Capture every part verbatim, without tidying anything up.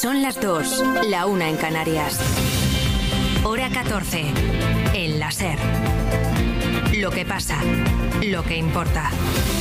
Son las dos, la una en Canarias. Hora catorce, en la SER. Lo que pasa, lo que importa.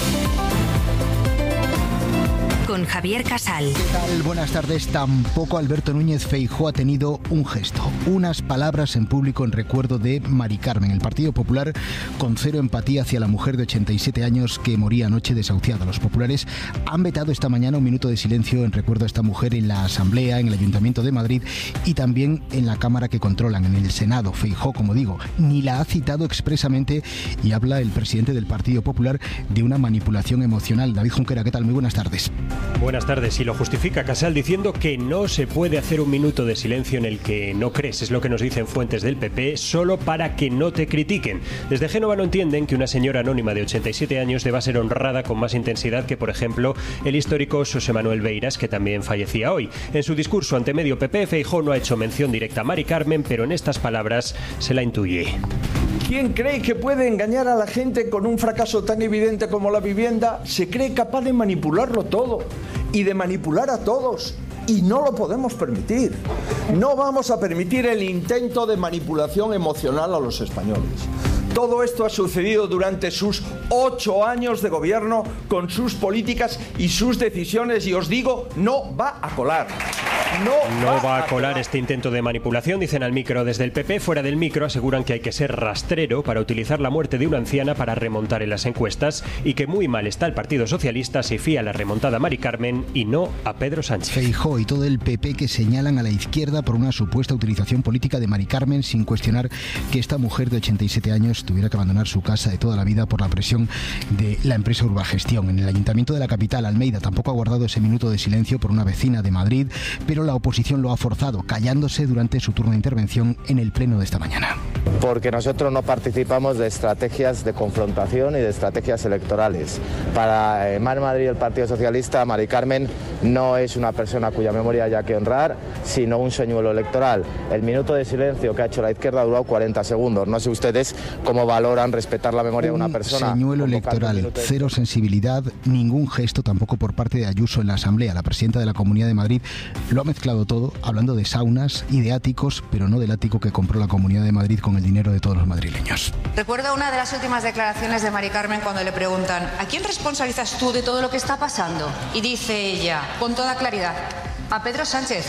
Con Javier Casal. ¿Qué tal? Buenas tardes. Tampoco Alberto Núñez Feijóo ha tenido un gesto, unas palabras en público en recuerdo de Mari Carmen. El Partido Popular con cero empatía hacia la mujer de ochenta y siete años que moría anoche desahuciada. Los populares han vetado esta mañana un minuto de silencio en recuerdo a esta mujer en la Asamblea, en el Ayuntamiento de Madrid y también en la Cámara que controlan, en el Senado. Feijóo, como digo, ni la ha citado expresamente y habla el presidente del Partido Popular de una manipulación emocional. David Junquera, ¿qué tal? Muy buenas tardes. Buenas tardes. Y lo justifica Casal diciendo que no se puede hacer un minuto de silencio en el que no crees. Es lo que nos dicen fuentes del P P, solo para que no te critiquen. Desde Génova no entienden que una señora anónima de ochenta y siete años deba ser honrada con más intensidad que, por ejemplo, el histórico José Manuel Beiras, que también fallecía hoy. En su discurso ante medio P P, Feijóo no ha hecho mención directa a Mari Carmen, pero en estas palabras se la intuye. ¿Quién cree que puede engañar a la gente con un fracaso tan evidente como la vivienda? Se cree capaz de manipularlo todo y de manipular a todos. Y no lo podemos permitir. No vamos a permitir el intento de manipulación emocional a los españoles. Todo esto ha sucedido durante sus ocho años de gobierno, con sus políticas y sus decisiones, y os digo, no va a colar. No, no va, va a colar este intento de manipulación, dicen al micro desde el P P. Fuera del micro aseguran que hay que ser rastrero para utilizar la muerte de una anciana para remontar en las encuestas y que muy mal está el Partido Socialista si fía la remontada a Mari Carmen y no a Pedro Sánchez. Feijóo y todo el P P que señalan a la izquierda por una supuesta utilización política de Mari Carmen, sin cuestionar que esta mujer de ochenta y siete años tuviera que abandonar su casa de toda la vida por la presión de la empresa Urbagestión. En el Ayuntamiento de la capital, Almeida, tampoco ha guardado ese minuto de silencio por una vecina de Madrid, pero la oposición lo ha forzado, callándose durante su turno de intervención en el pleno de esta mañana. Porque nosotros no participamos de estrategias de confrontación y de estrategias electorales. Para eh, Mar Madrid y el Partido Socialista, Mari Carmen no es una persona cuya memoria haya que honrar, sino un señuelo electoral. El minuto de silencio que ha hecho la izquierda ha durado cuarenta segundos. No sé ustedes cómo valoran respetar la memoria un de una persona. Un señuelo electoral, cero sensibilidad, ningún gesto tampoco por parte de Ayuso en la Asamblea. La presidenta de la Comunidad de Madrid lo ha mezclado todo, hablando de saunas y de áticos, pero no del ático que compró la Comunidad de Madrid con el dinero de todos los madrileños. Recuerdo una de las últimas declaraciones de Mari Carmen cuando le preguntan: ¿a quién responsabilizas tú de todo lo que está pasando? Y dice ella, con toda claridad, a Pedro Sánchez.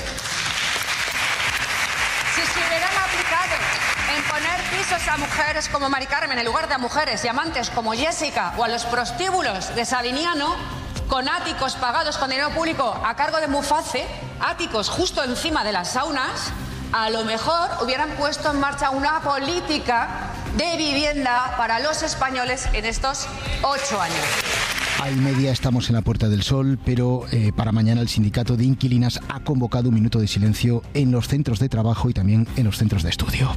Si se hubieran aplicado en poner pisos a mujeres como Mari Carmen en lugar de a mujeres y amantes como Jessica, o a los prostíbulos de Sabiñano, con áticos pagados con dinero público a cargo de Muface, áticos justo encima de las saunas, a lo mejor hubieran puesto en marcha una política de vivienda para los españoles en estos ocho años. Hay media, estamos en la Puerta del Sol, pero eh, para mañana el sindicato de inquilinas ha convocado un minuto de silencio en los centros de trabajo y también en los centros de estudio.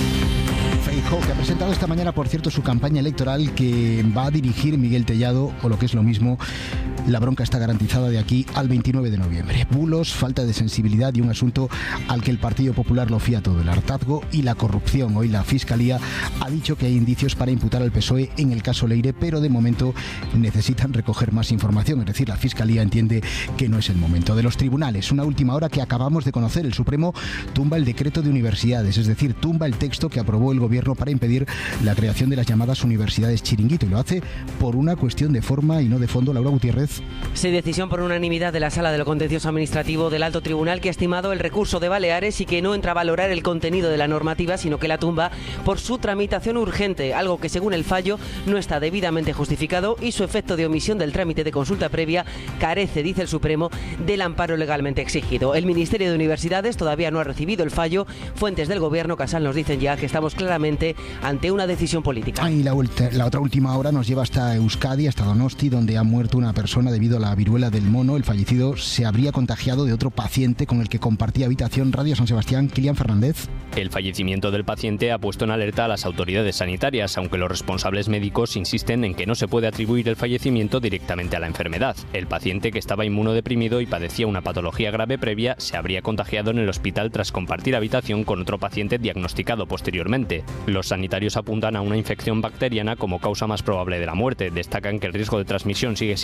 Feijóo, que ha presentado esta mañana, por cierto, su campaña electoral que va a dirigir Miguel Tellado, o lo que es lo mismo, la bronca está garantizada de aquí al veintinueve de noviembre. Bulos, falta de sensibilidad y un asunto al que el Partido Popular lo fía todo, el hartazgo y la corrupción. Hoy la Fiscalía ha dicho que hay indicios para imputar al P S O E en el caso Leire, pero de momento necesitan recoger más información, es decir, la Fiscalía entiende que no es el momento. De los tribunales, una última hora que acabamos de conocer, el Supremo tumba el decreto de universidades, es decir, tumba el texto que aprobó el gobierno para impedir la creación de las llamadas universidades chiringuito, y lo hace por una cuestión de forma y no de fondo. Laura Gutiérrez. Sí, decisión por unanimidad de la Sala de lo Contencioso Administrativo del Alto Tribunal, que ha estimado el recurso de Baleares y que no entra a valorar el contenido de la normativa, sino que la tumba por su tramitación urgente, algo que según el fallo no está debidamente justificado y su efecto de omisión del trámite de consulta previa carece, dice el Supremo, del amparo legalmente exigido. El Ministerio de Universidades todavía no ha recibido el fallo. Fuentes del Gobierno, Casal, nos dicen ya que estamos claramente ante una decisión política. Ah, y la, la otra última hora nos lleva hasta Euskadi, hasta Donosti, donde ha muerto una persona debido a la viruela del mono. El fallecido se habría contagiado de otro paciente con el que compartía habitación. Radio San Sebastián, Kilian Fernández. El fallecimiento del paciente ha puesto en alerta a las autoridades sanitarias, aunque los responsables médicos insisten en que no se puede atribuir el fallecimiento directamente a la enfermedad. El paciente, que estaba inmunodeprimido y padecía una patología grave previa, se habría contagiado en el hospital tras compartir habitación con otro paciente diagnosticado posteriormente. Los sanitarios apuntan a una infección bacteriana como causa más probable de la muerte. Destacan que el riesgo de transmisión sigue siendo bajo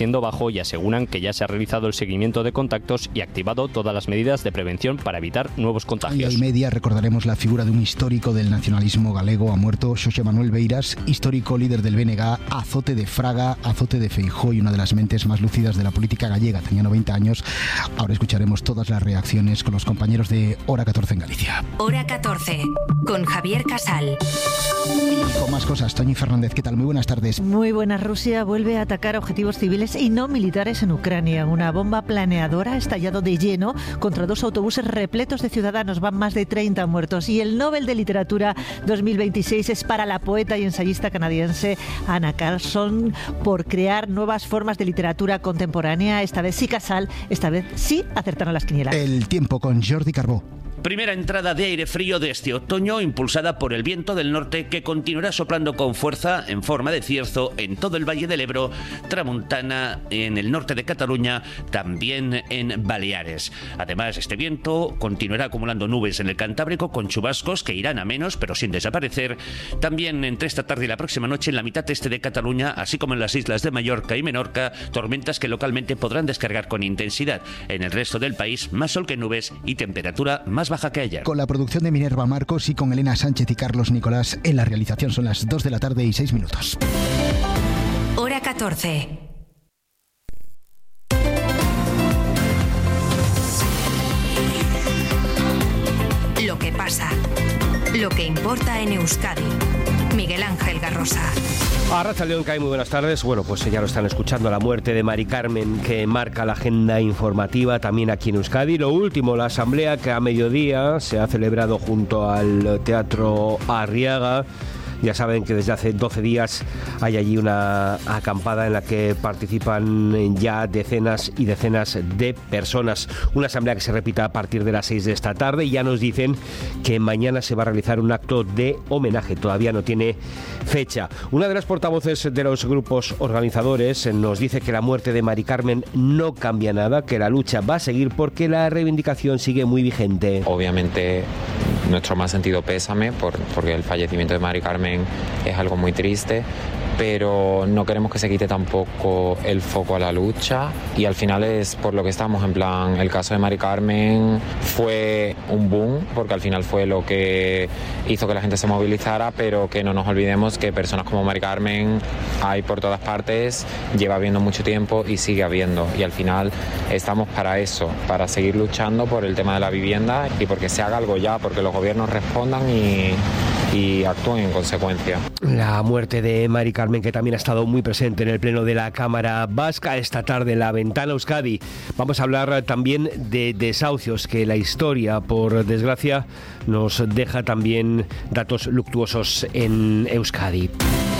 trabajo y aseguran que ya se ha realizado el seguimiento de contactos y activado todas las medidas de prevención para evitar nuevos contagios. Y media recordaremos la figura de un histórico del nacionalismo galego. Ha muerto Xosé Manuel Beiras, histórico líder del B N G, azote de Fraga, azote de Feijóo y una de las mentes más lúcidas de la política gallega. Tenía noventa años. Ahora escucharemos todas las reacciones con los compañeros de Hora catorce en Galicia. Hora catorce, con Javier Casal. Y con más cosas, Toñi Fernández, ¿qué tal? Muy buenas tardes. Muy buenas. Rusia vuelve a atacar objetivos civiles y no militares en Ucrania. Una bomba planeadora ha estallado de lleno contra dos autobuses repletos de ciudadanos. Van más de treinta muertos. Y el Nobel de Literatura dos mil veintiséis es para la poeta y ensayista canadiense Anna Carlson por crear nuevas formas de literatura contemporánea. Esta vez sí, Casal, esta vez sí acertaron las quinielas. El tiempo con Jordi Carbó. Primera entrada de aire frío de este otoño, impulsada por el viento del norte que continuará soplando con fuerza en forma de cierzo en todo el Valle del Ebro, Tramuntana, en el norte de Cataluña, también en Baleares. Además, este viento continuará acumulando nubes en el Cantábrico con chubascos que irán a menos, pero sin desaparecer. También entre esta tarde y la próxima noche en la mitad este de Cataluña, así como en las islas de Mallorca y Menorca, tormentas que localmente podrán descargar con intensidad. En el resto del país, más sol que nubes y temperatura más baja que ayer. Con la producción de Minerva Marcos y con Elena Sánchez y Carlos Nicolás en la realización. Son las dos de la tarde y seis minutos. Hora catorce. Lo que pasa, lo que importa en Euskadi. Miguel Ángel Garrosa. Arratsaldeon, Kai, muy buenas tardes. Bueno, pues ya lo están escuchando, la muerte de Mari Carmen, que marca la agenda informativa también aquí en Euskadi. Lo último, la asamblea que a mediodía se ha celebrado junto al Teatro Arriaga. Ya saben que desde hace doce días hay allí una acampada en la que participan ya decenas y decenas de personas. Una asamblea que se repita a partir de las seis de esta tarde. Y ya nos dicen que mañana se va a realizar un acto de homenaje. Todavía no tiene fecha. Una de las portavoces de los grupos organizadores nos dice que la muerte de Mari Carmen no cambia nada, que la lucha va a seguir porque la reivindicación sigue muy vigente. Obviamente, nuestro más sentido pésame por, porque el fallecimiento de Mari Carmen es algo muy triste, pero no queremos que se quite tampoco el foco a la lucha y al final es por lo que estamos, en plan, el caso de Mari Carmen fue un boom porque al final fue lo que hizo que la gente se movilizara, pero que no nos olvidemos que personas como Mari Carmen hay por todas partes, lleva habiendo mucho tiempo y sigue habiendo, y al final estamos para eso, para seguir luchando por el tema de la vivienda y porque se haga algo ya, porque los gobiernos respondan y y actúen en consecuencia. La muerte de Mari Carmen, que también ha estado muy presente en el pleno de la Cámara Vasca esta tarde en la Ventana Euskadi. Vamos a hablar también de desahucios, que la historia, por desgracia, nos deja también datos luctuosos en Euskadi.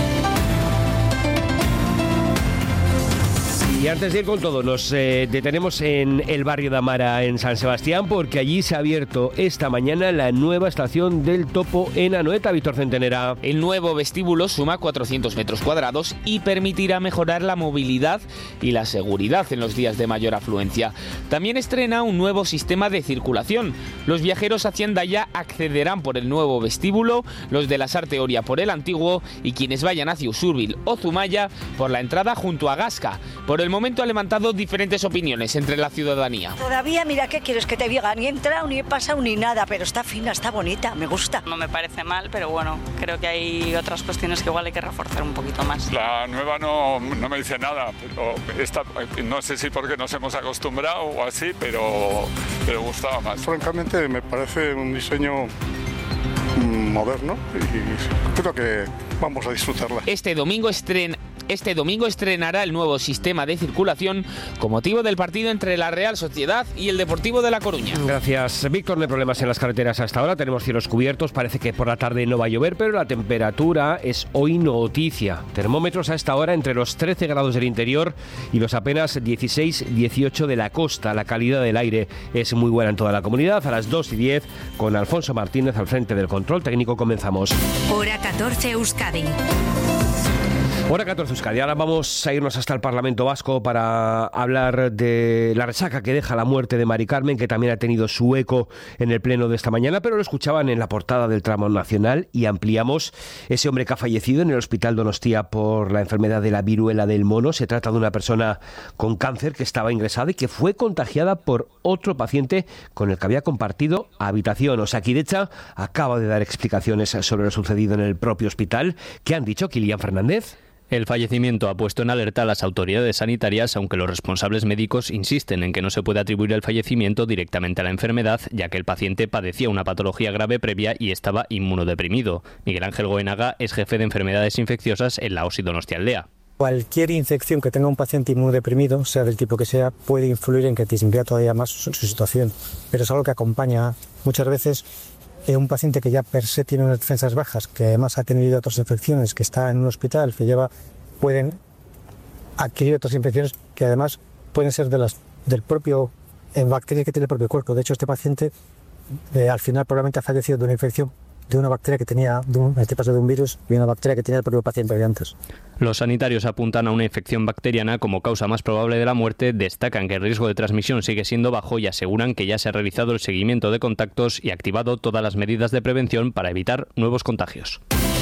Y antes de ir con todo, nos eh, detenemos en el barrio de Amara, en San Sebastián, porque allí se ha abierto esta mañana la nueva estación del Topo en Anoeta. Víctor Centenera. El nuevo vestíbulo suma cuatrocientos metros cuadrados y permitirá mejorar la movilidad y la seguridad en los días de mayor afluencia. También estrena un nuevo sistema de circulación. Los viajeros hacia Hendaya accederán por el nuevo vestíbulo, los de la Sarte Oria por el antiguo y quienes vayan hacia Usurbil o Zumaya por la entrada junto a Gasca. Por el momento ha levantado diferentes opiniones entre la ciudadanía. Todavía, mira, ¿qué quieres que te diga? Ni he entrado, ni he pasado, ni nada, pero está fina, está bonita, me gusta. No me parece mal, pero bueno, creo que hay otras cuestiones que igual hay que reforzar un poquito más. La nueva no, no me dice nada, pero esta, no sé si porque nos hemos acostumbrado o así, pero, pero gustaba más. Francamente me parece un diseño moderno y creo que vamos a disfrutarla. Este domingo estrena Este domingo estrenará el nuevo sistema de circulación con motivo del partido entre la Real Sociedad y el Deportivo de La Coruña. Gracias, Víctor. No hay problemas en las carreteras hasta ahora. Tenemos cielos cubiertos. Parece que por la tarde no va a llover, pero la temperatura es hoy noticia. Termómetros a esta hora entre los trece grados del interior y los apenas dieciséis dieciocho de la costa. La calidad del aire es muy buena en toda la comunidad. A las dos y diez, con Alfonso Martínez al frente del control técnico, comenzamos. Hora catorce Euskadi. Hora catorce Euskadi. Ahora vamos a irnos hasta el Parlamento Vasco para hablar de la resaca que deja la muerte de Mari Carmen, que también ha tenido su eco en el pleno de esta mañana, pero lo escuchaban en la portada del tramo nacional, y ampliamos ese hombre que ha fallecido en el Hospital Donostia por la enfermedad de la viruela del mono. Se trata de una persona con cáncer que estaba ingresada y que fue contagiada por otro paciente con el que había compartido habitación. Osakidetza acaba de dar explicaciones sobre lo sucedido en el propio hospital. ¿Qué han dicho, Kilian Fernández? El fallecimiento ha puesto en alerta a las autoridades sanitarias, aunque los responsables médicos insisten en que no se puede atribuir el fallecimiento directamente a la enfermedad, ya que el paciente padecía una patología grave previa y estaba inmunodeprimido. Miguel Ángel Goenaga es jefe de enfermedades infecciosas en la O S I Donostialdea. Cualquier infección que tenga un paciente inmunodeprimido, sea del tipo que sea, puede influir en que disminuya todavía más su, su situación. Pero es algo que acompaña muchas veces un paciente que ya per se tiene unas defensas bajas, que además ha tenido otras infecciones, que está en un hospital, que lleva, pueden adquirir otras infecciones que además pueden ser de las del propio en bacterias que tiene el propio cuerpo. De hecho, este paciente eh, al final probablemente ha fallecido de una infección de una bacteria que tenía, de un, en este caso de un virus, y una bacteria que tenía el propio paciente de antes. Los sanitarios apuntan a una infección bacteriana como causa más probable de la muerte, destacan que el riesgo de transmisión sigue siendo bajo y aseguran que ya se ha realizado el seguimiento de contactos y activado todas las medidas de prevención para evitar nuevos contagios.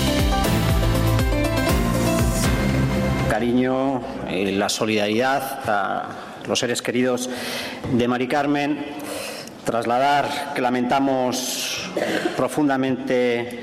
Cariño, eh, la solidaridad a los seres queridos de Mari Carmen. Trasladar que lamentamos profundamente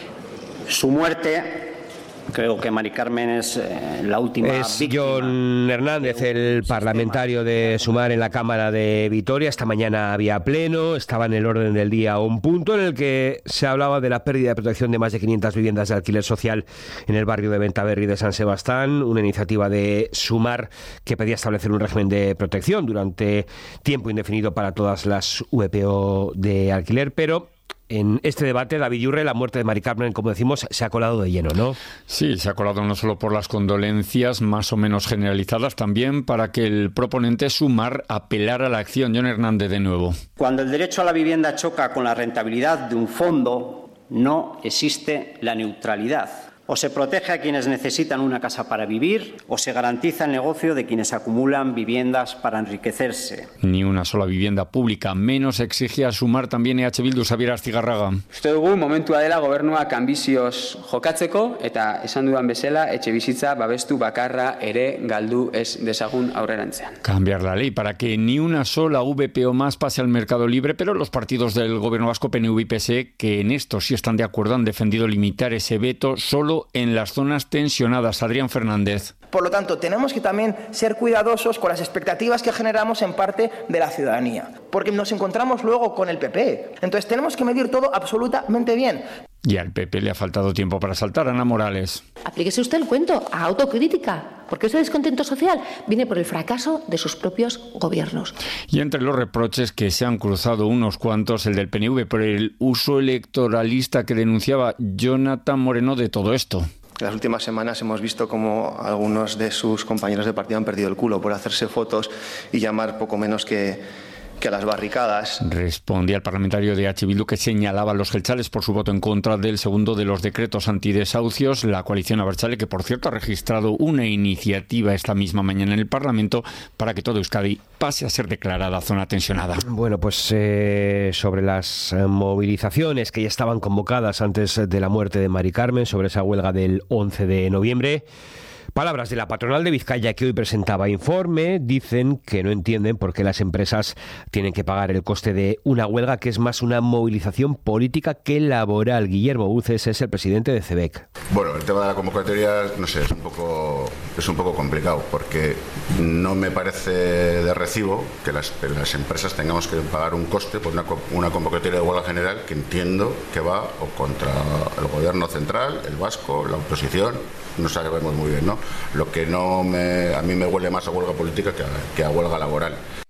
su muerte. Creo que Mari Carmen es eh, la última es víctima. John Hernández, el parlamentario de Sumar en la Cámara de Vitoria. Esta mañana había pleno, estaba en el orden del día un punto en el que se hablaba de la pérdida de protección de más de quinientas viviendas de alquiler social en el barrio de Bentaberri de San Sebastián, una iniciativa de Sumar que pedía establecer un régimen de protección durante tiempo indefinido para todas las V P O de alquiler, pero en este debate, David Yurre, la muerte de Mari Carmen, como decimos, se ha colado de lleno, ¿no? Sí, se ha colado no solo por las condolencias más o menos generalizadas, también para que el proponente Sumar apelara a la acción. John Hernández de nuevo. Cuando el derecho a la vivienda choca con la rentabilidad de un fondo, no existe la neutralidad. O se protege a quienes necesitan una casa para vivir, o se garantiza el negocio de quienes acumulan viviendas para enriquecerse. Ni una sola vivienda pública menos exigía Sumar también E H Bildu. Xabier Astigarraga. Uste dugu momentua dela gobernuak anbizioz jokatzeko eta esan dudan bezala etxebizitza babestu bakarra ere galdu ez dezagun aurrerantzean. Cambiar la ley para que ni una sola V P O más pase al mercado libre, pero los partidos del gobierno vasco, P N V y P S E, que en esto sí están de acuerdo, han defendido limitar ese veto solo en las zonas tensionadas. Adrián Fernández. Por lo tanto, tenemos que también ser cuidadosos con las expectativas que generamos en parte de la ciudadanía, porque nos encontramos luego con el P P. Entonces tenemos que medir todo absolutamente bien. Y al P P le ha faltado tiempo para saltar. Ana Morales. Aplíquese usted el cuento a autocrítica, porque ese descontento social viene por el fracaso de sus propios gobiernos. Y entre los reproches que se han cruzado unos cuantos, el del P N V por el uso electoralista que denunciaba Jonathan Moreno de todo esto. En las últimas semanas hemos visto cómo algunos de sus compañeros de partido han perdido el culo por hacerse fotos y llamar poco menos que, que a las barricadas. Respondía al parlamentario de H. Bildu, que señalaba a los jeltzales por su voto en contra del segundo de los decretos antidesahucios. La coalición abertzale, que por cierto ha registrado una iniciativa esta misma mañana en el Parlamento para que todo Euskadi pase a ser declarada zona tensionada. Bueno, pues eh, sobre las eh, movilizaciones que ya estaban convocadas antes de la muerte de Mari Carmen, sobre esa huelga del once de noviembre... Palabras de la patronal de Vizcaya, que hoy presentaba informe. Dicen que no entienden por qué las empresas tienen que pagar el coste de una huelga que es más una movilización política que laboral. Guillermo Uces es el presidente de C E B E C. Bueno, el tema de la convocatoria, no sé, es un poco, es un poco complicado, porque no me parece de recibo que las, que las empresas tengamos que pagar un coste por una, una convocatoria de huelga general que entiendo que va o contra el gobierno central, el vasco, la oposición. No sabemos muy bien, ¿no? Lo que no me, a mí me huele más a huelga política que a, que a huelga laboral.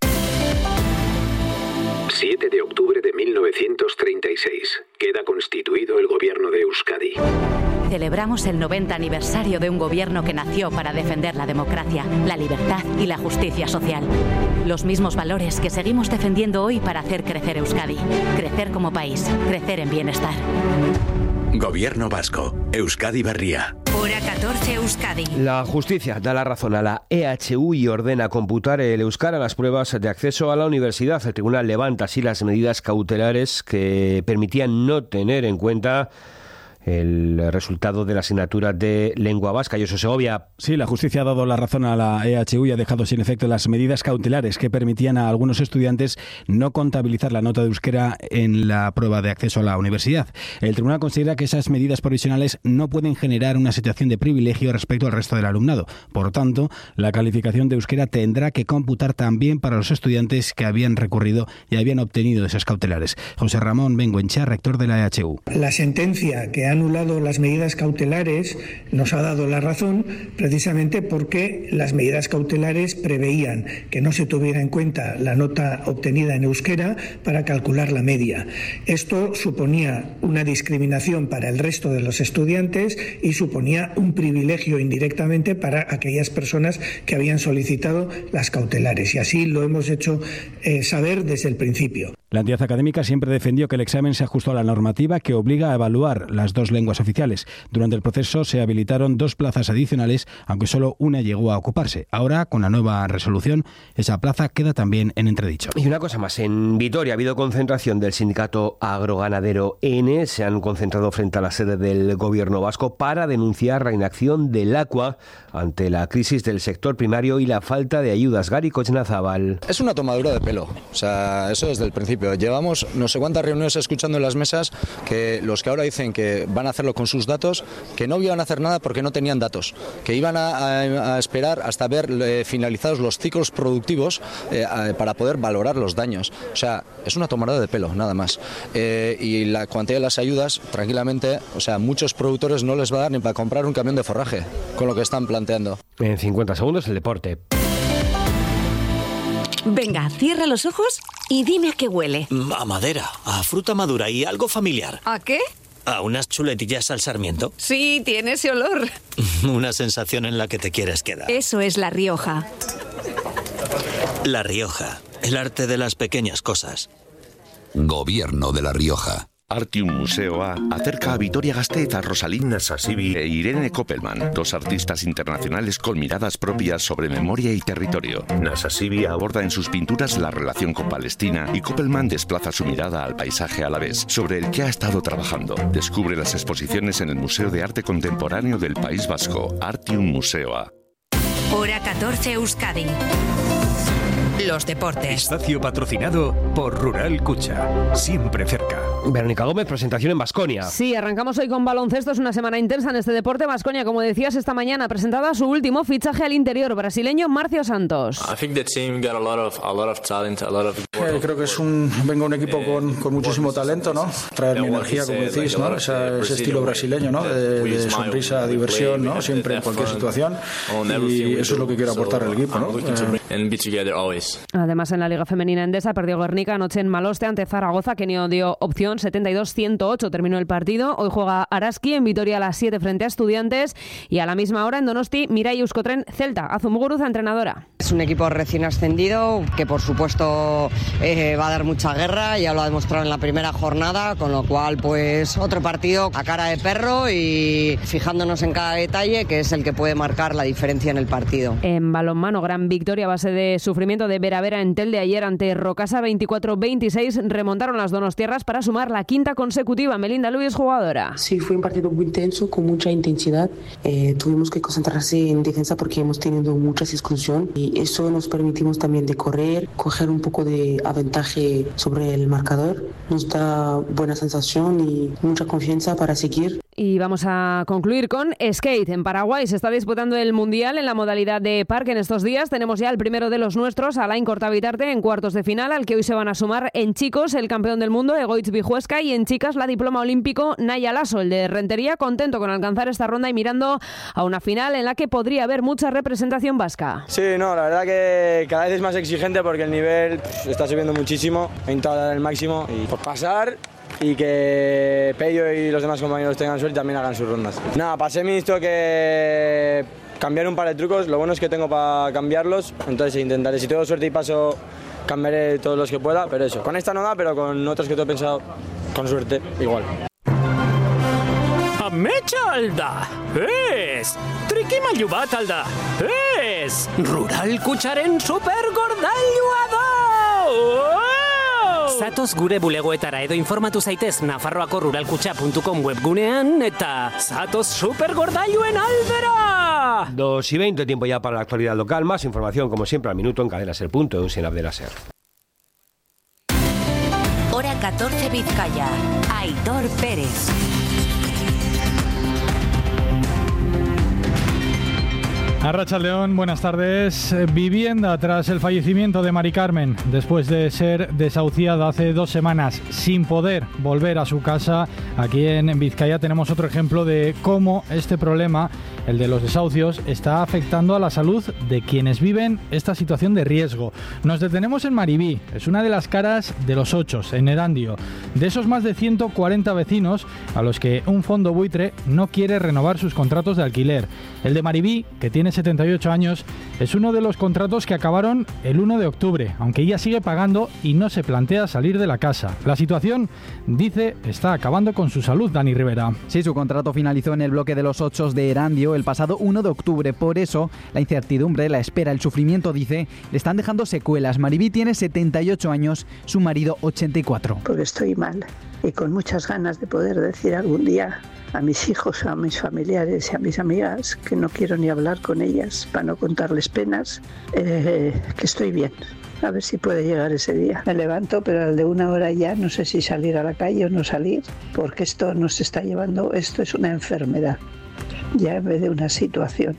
siete de octubre de mil novecientos treinta y seis. Queda constituido el gobierno de Euskadi. Celebramos el noventa aniversario de un gobierno que nació para defender la democracia, la libertad y la justicia social. Los mismos valores que seguimos defendiendo hoy para hacer crecer Euskadi. Crecer como país, crecer en bienestar. Gobierno vasco. Euskadi Berria. Hora catorce Euskadi. La justicia da la razón a la E H U y ordena computar el euskara a las pruebas de acceso a la universidad. El tribunal levanta así las medidas cautelares que permitían no tener en cuenta el resultado de la asignatura de lengua vasca. Josu Segovia. Sí, la justicia ha dado la razón a la E H U y ha dejado sin efecto las medidas cautelares que permitían a algunos estudiantes no contabilizar la nota de euskera en la prueba de acceso a la universidad. El tribunal considera que esas medidas provisionales no pueden generar una situación de privilegio respecto al resto del alumnado. Por tanto, la calificación de euskera tendrá que computar también para los estudiantes que habían recurrido y habían obtenido esas cautelares. José Ramón Bengoenchea, rector de la E H U. La sentencia que ha anulado las medidas cautelares nos ha dado la razón precisamente porque las medidas cautelares preveían que no se tuviera en cuenta la nota obtenida en euskera para calcular la media. Esto suponía una discriminación para el resto de los estudiantes y suponía un privilegio indirectamente para aquellas personas que habían solicitado las cautelares, y así lo hemos hecho eh, saber desde el principio. La entidad académica siempre defendió que el examen se ajustó a la normativa que obliga a evaluar las dos lenguas oficiales. Durante el proceso se habilitaron dos plazas adicionales, aunque solo una llegó a ocuparse. Ahora, con la nueva resolución, esa plaza queda también en entredicho. Y una cosa más, en Vitoria ha habido concentración del sindicato agroganadero N. Se han concentrado frente a la sede del gobierno vasco para denunciar la inacción del ACUA ante la crisis del sector primario y la falta de ayudas. Gari Cochnazabal. Es una tomadura de pelo, o sea, eso desde el principio. Llevamos no sé cuántas reuniones escuchando en las mesas que los que ahora dicen que van a hacerlo con sus datos, que no iban a hacer nada porque no tenían datos, que iban a, a, a esperar hasta ver eh, finalizados los ciclos productivos eh, a, para poder valorar los daños. O sea, es una tomadura de pelo, nada más. Eh, y la cuantía de las ayudas, tranquilamente, o sea, muchos productores no les va a dar ni para comprar un camión de forraje con lo que están planteando. En cincuenta segundos el deporte. Venga, cierra los ojos y dime a qué huele. A madera, a fruta madura y algo familiar. ¿A qué? A unas chuletillas al sarmiento. Sí, tiene ese olor. Una sensación en la que te quieres quedar. Eso es La Rioja. La Rioja, el arte de las pequeñas cosas. Gobierno de La Rioja. Artium Museoa acerca a Vitoria-Gasteiz a Rosalind Nasasibi e Irene Koppelman, dos artistas internacionales con miradas propias sobre memoria y territorio. Nasasibi aborda en sus pinturas la relación con Palestina y Koppelman desplaza su mirada al paisaje alavés, sobre el que ha estado trabajando. Descubre las exposiciones en el Museo de Arte Contemporáneo del País Vasco, Artium Museoa. Hora catorce Euskadi. Los deportes. Espacio patrocinado por Rural Cucha. Siempre cerca. Verónica Gómez, presentación en Baskonia. Sí, arrancamos hoy con baloncesto. Es una semana intensa en este deporte. Baskonia, como decías, esta mañana presentaba su último fichaje al interior brasileño, Marcio Santos. Eh, creo que es un venga un equipo con, con muchísimo talento, ¿no? Traer mi energía, como decís, ¿no? Esa, ese estilo brasileño, ¿no? De, de sonrisa, diversión, ¿no? Siempre en cualquier situación. Y eso es lo que quiero aportar al equipo, ¿no? Eh, Además, en la Liga Femenina Endesa perdió Guernica anoche en Maloste ante Zaragoza, que no dio opción. setenta y dos a ciento ocho terminó el partido. Hoy juega Araski en Vitoria a las siete frente a Estudiantes, y a la misma hora en Donosti Mirai Euskotren Celta. Azumuguruza, entrenadora. Es un equipo recién ascendido que por supuesto eh, va a dar mucha guerra, ya lo ha demostrado en la primera jornada, con lo cual pues otro partido a cara de perro y fijándonos en cada detalle, que es el que puede marcar la diferencia en el partido. En balonmano, gran victoria a base de sufrimiento de Vera Vera en Telde ayer ante Rocasa, veinticuatro a veintiséis. Remontaron las donostiarras para sumar la quinta consecutiva. Melinda Luis, jugadora. Sí, fue un partido muy intenso, con mucha intensidad. Eh, tuvimos que concentrarse en defensa porque hemos tenido mucha exclusión y eso nos permitimos también de correr, coger un poco de aventaje sobre el marcador. Nos da buena sensación y mucha confianza para seguir. Y vamos a concluir con skate. En Paraguay se está disputando el Mundial en la modalidad de parque en estos días. Tenemos ya el primero de los nuestros, Alain Cortavitarte, en cuartos de final, al que hoy se van a sumar en chicos el campeón del mundo, Egoitz Bijuesca, y en chicas la diploma olímpico Naya Lasso, el de Rentería, contento con alcanzar esta ronda y mirando a una final en la que podría haber mucha representación vasca. Sí, no, la verdad que cada vez es más exigente porque el nivel pff, está subiendo muchísimo, he intentado dar el máximo y por pasar y que Pello y los demás compañeros tengan suerte y también hagan sus rondas. Nada, pasé mi esto que cambiar un par de trucos, lo bueno es que tengo para cambiarlos, entonces intentaré, si tengo suerte y paso, cambiaré todos los que pueda, pero eso, con esta no da, pero con otros que te he pensado, con suerte, igual. metxa ez, trikimailu bat alda, ez, rural kutxaren supergordailua da! Oh! Zatoz gure bulegoetara edo informatu zaitez nafarroako ruralkutxa puntu com webgunean eta zatoz supergordailuen aldera! dos y veinte, tiempo ya para la actualidad local. Más información, como siempre, al minuto en cadena ser punto eus y en app de la SER. Hora catorce Vizcaya. Aitor Pérez. Arratsaldeón, buenas tardes. Vivienda tras el fallecimiento de Mari Carmen, después de ser desahuciada hace dos semanas sin poder volver a su casa. Aquí en Vizcaya tenemos otro ejemplo de cómo este problema, el de los desahucios, está afectando a la salud de quienes viven esta situación de riesgo. Nos detenemos en Maribí, es una de las caras de los Ochos, en Erandio, de esos más de ciento cuarenta vecinos a los que un fondo buitre no quiere renovar sus contratos de alquiler. El de Maribí, que tiene setenta y ocho años, es uno de los contratos que acabaron el uno de octubre, aunque ella sigue pagando y no se plantea salir de la casa. La situación, dice, está acabando con su salud. Dani Rivera. Sí, su contrato finalizó en el bloque de los Ochos de Erandio el pasado uno de octubre. Por eso, la incertidumbre, la espera, el sufrimiento, dice, le están dejando secuelas. Maribí tiene setenta y ocho años, su marido ochenta y cuatro. Porque estoy mal y con muchas ganas de poder decir algún día a mis hijos, a mis familiares y a mis amigas, que no quiero ni hablar con ellas para no contarles penas, eh, que estoy bien. A ver si puede llegar ese día. Me levanto, pero al de una hora ya no sé si salir a la calle o no salir, porque esto nos está llevando, esto es una enfermedad, ya en vez de una situación,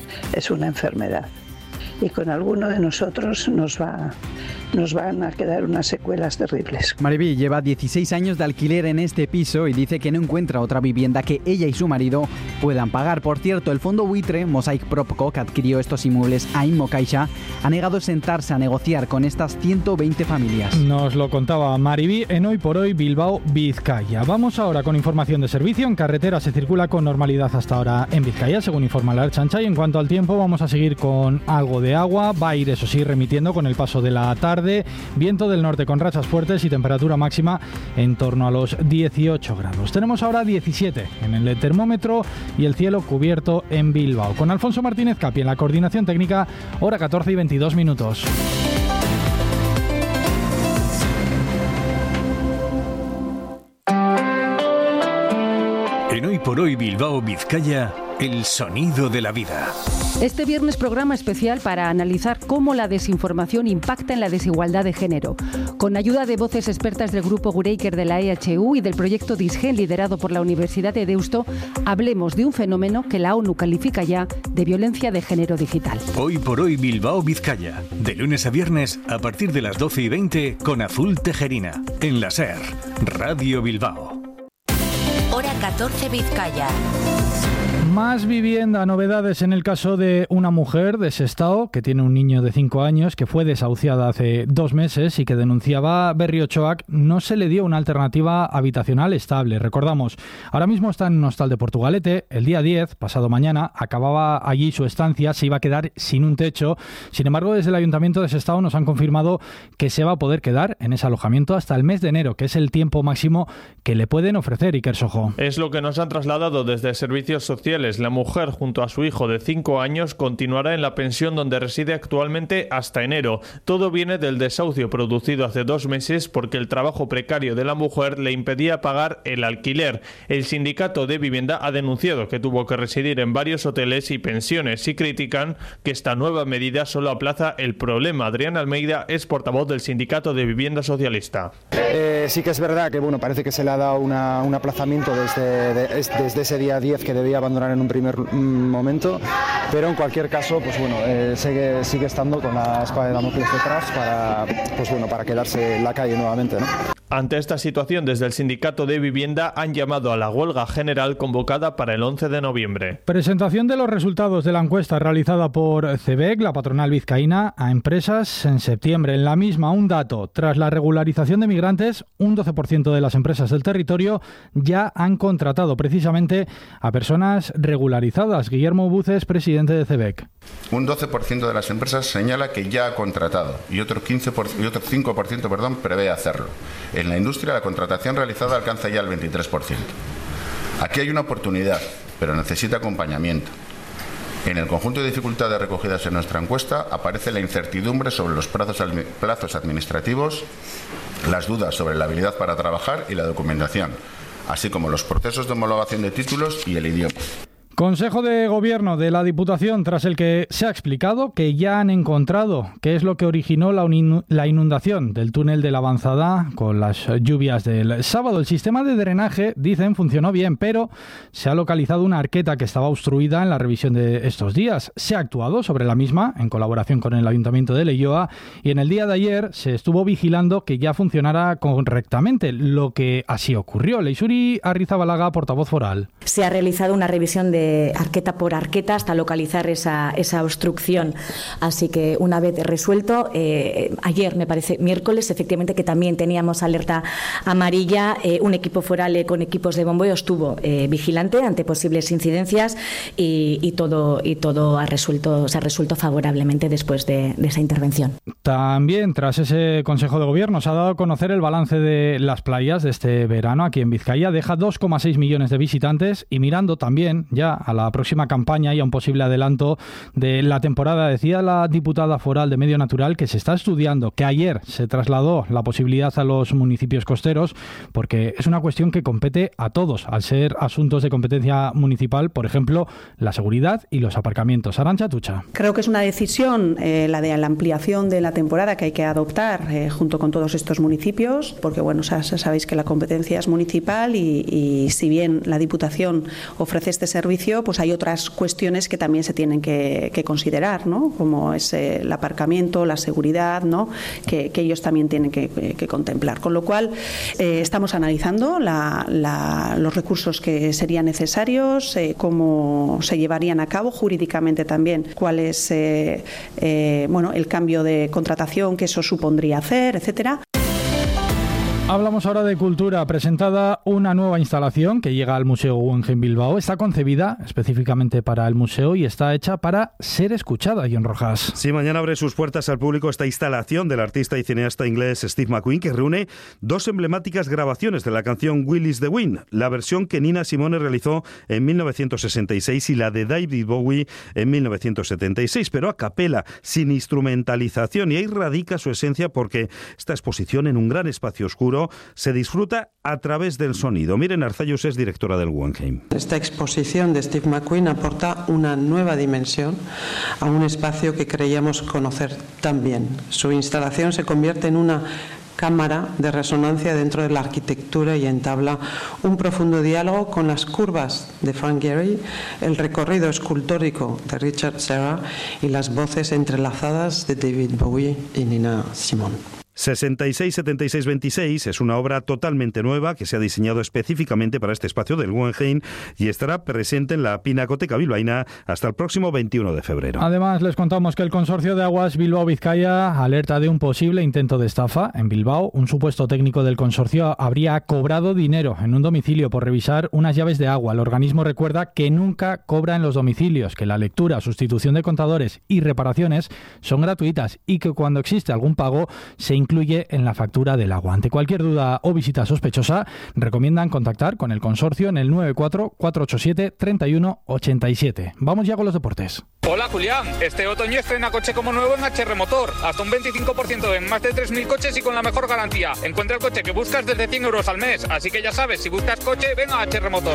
es una enfermedad. Y con alguno de nosotros nos va, nos van a quedar unas secuelas terribles. Maribí lleva dieciséis años de alquiler en este piso y dice que no encuentra otra vivienda que ella y su marido puedan pagar. Por cierto, el fondo buitre Mosaic Propco, que adquirió estos inmuebles a Inmocaixa, ha negado sentarse a negociar con estas ciento veinte familias. Nos lo contaba Maribí en Hoy por Hoy Bilbao, Vizcaya. Vamos ahora con información de servicio. En carretera se circula con normalidad hasta ahora en Vizcaya, según informa la Ertzaintza. Y en cuanto al tiempo, vamos a seguir con algo de agua. Va a ir, eso sí, remitiendo con el paso de la tarde. Viento del norte con rachas fuertes y temperatura máxima en torno a los dieciocho grados. Tenemos ahora diecisiete en el termómetro y el cielo cubierto en Bilbao. Con Alfonso Martínez Capi en la coordinación técnica, hora catorce y veintidós minutos. En Hoy por Hoy Bilbao, Vizcaya, el sonido de la vida. Este viernes programa especial para analizar cómo la desinformación impacta en la desigualdad de género. Con ayuda de voces expertas del grupo Gureiker de la E H U y del proyecto Disgen liderado por la Universidad de Deusto, hablemos de un fenómeno que la ONU califica ya de violencia de género digital. Hoy por Hoy Bilbao, Vizcaya. De lunes a viernes a partir de las doce y veinte con Azul Tejerina. En la SER, Radio Bilbao. Hora catorce Vizcaya. Más vivienda, novedades en el caso de una mujer de Sestao que tiene un niño de cinco años que fue desahuciada hace dos meses y que denunciaba Berriochoac no se le dio una alternativa habitacional estable. Recordamos, ahora mismo está en un hostal de Portugalete. El día diez, pasado mañana, acababa allí su estancia, se iba a quedar sin un techo. Sin embargo, desde el Ayuntamiento de Sestao nos han confirmado que se va a poder quedar en ese alojamiento hasta el mes de enero, que es el tiempo máximo que le pueden ofrecer. Iker Sojo. Es lo que nos han trasladado desde Servicios Sociales. La mujer, junto a su hijo de cinco años, continuará en la pensión donde reside actualmente hasta enero. Todo viene del desahucio producido hace dos meses porque el trabajo precario de la mujer le impedía pagar el alquiler. El sindicato de vivienda ha denunciado que tuvo que residir en varios hoteles y pensiones y critican que esta nueva medida solo aplaza el problema. Adrián Almeida es portavoz del sindicato de vivienda socialista. Eh, sí que es verdad que bueno, parece que se le ha dado una, un aplazamiento desde, de, desde ese día diez que debía abandonar en un primer momento, pero en cualquier caso, pues bueno, eh, sigue, sigue estando con la espada de Damocles detrás para, pues bueno, para quedarse en la calle nuevamente, ¿no? Ante esta situación, desde el sindicato de vivienda han llamado a la huelga general convocada para el once de noviembre. Presentación de los resultados de la encuesta realizada por CEBEC, la patronal vizcaína, a empresas en septiembre. En la misma, un dato: tras la regularización de migrantes, un doce por ciento de las empresas del territorio ya han contratado precisamente a personas regularizadas. Guillermo Buces, presidente de CEBEC. Un doce por ciento de las empresas señala que ya ha contratado y otro, quince por ciento, y otro cinco por ciento perdón, prevé hacerlo. En la industria, la contratación realizada alcanza ya el veintitrés por ciento. Aquí hay una oportunidad, pero necesita acompañamiento. En el conjunto de dificultades recogidas en nuestra encuesta aparece la incertidumbre sobre los plazos, plazos administrativos, las dudas sobre la habilidad para trabajar y la documentación, así como los procesos de homologación de títulos y el idioma. Consejo de Gobierno de la Diputación, tras el que se ha explicado que ya han encontrado qué es lo que originó la, la inundación del túnel de la Avanzada con las lluvias del sábado. El sistema de drenaje, dicen, funcionó bien, pero se ha localizado una arqueta que estaba obstruida en la revisión de estos días. Se ha actuado sobre la misma en colaboración con el Ayuntamiento de Leioa y en el día de ayer se estuvo vigilando que ya funcionara correctamente, lo que así ocurrió. Leisuri Arrizabalaga, portavoz foral. Se ha realizado una revisión de arqueta por arqueta hasta localizar esa, esa obstrucción. Así que una vez resuelto, eh, ayer me parece miércoles, efectivamente que también teníamos alerta amarilla, eh, un equipo foral eh, con equipos de bombeo estuvo eh, vigilante ante posibles incidencias y, y todo y todo ha resuelto, se ha resuelto favorablemente después de, de esa intervención. También tras ese Consejo de Gobierno se ha dado a conocer el balance de las playas de este verano aquí en Vizcaya. Deja dos coma seis millones de visitantes y mirando también ya a la próxima campaña y a un posible adelanto de la temporada. Decía la diputada foral de Medio Natural que se está estudiando, que ayer se trasladó la posibilidad a los municipios costeros porque es una cuestión que compete a todos, al ser asuntos de competencia municipal, por ejemplo, la seguridad y los aparcamientos. Arantxa Tucha. Creo que es una decisión, eh, la de la ampliación de la temporada que hay que adoptar eh, junto con todos estos municipios, porque bueno, sabéis que la competencia es municipal y, y si bien la Diputación ofrece este servicio, pues hay otras cuestiones que también se tienen que, que considerar, ¿no? Como es eh, el aparcamiento, la seguridad, ¿no? Que, que ellos también tienen que, que, que contemplar. Con lo cual, eh, estamos analizando la, la, los recursos que serían necesarios, eh, cómo se llevarían a cabo jurídicamente también, cuál es eh, eh, bueno, el cambio de contratación que eso supondría hacer, etcétera. Hablamos ahora de cultura. Presentada una nueva instalación que llega al Museo Guggenheim Bilbao. Está concebida específicamente para el museo y está hecha para ser escuchada, John Rojas. Sí, mañana abre sus puertas al público esta instalación del artista y cineasta inglés Steve McQueen, que reúne dos emblemáticas grabaciones de la canción Will is the Wind, la versión que Nina Simone realizó en mil novecientos sesenta y seis y la de David Bowie en mil novecientos setenta y seis, pero a capela, sin instrumentalización, y ahí radica su esencia porque esta exposición en un gran espacio oscuro se disfruta a través del sonido. Miren, Arzayus es directora del Guggenheim. Esta exposición de Steve McQueen aporta una nueva dimensión a un espacio que creíamos conocer tan bien. Su instalación se convierte en una cámara de resonancia dentro de la arquitectura y entabla un profundo diálogo con las curvas de Frank Gehry, el recorrido escultórico de Richard Serra y las voces entrelazadas de David Bowie y Nina Simone. sesenta y seis setenta y seis veintiséis es una obra totalmente nueva que se ha diseñado específicamente para este espacio del Guggenheim y estará presente en la Pinacoteca Bilbaína hasta el próximo veintiuno de febrero. Además, les contamos que el Consorcio de Aguas Bilbao-Vizcaya alerta de un posible intento de estafa en Bilbao. Un supuesto técnico del consorcio habría cobrado dinero en un domicilio por revisar unas llaves de agua. El organismo recuerda que nunca cobra en los domicilios, que la lectura, sustitución de contadores y reparaciones son gratuitas y que cuando existe algún pago se incluye incluye en la factura del agua. Ante cualquier duda o visita sospechosa, recomiendan contactar con el consorcio en el nueve cuatro cuatro ocho siete tres uno ocho siete. Vamos ya con los deportes. Hola Julián, este otoño estrena coche como nuevo en H R Motor, hasta un veinticinco por ciento en más de tres mil coches y con la mejor garantía. Encuentra el coche que buscas desde cien euros al mes, así que ya sabes, si buscas coche, ven a H R Motor.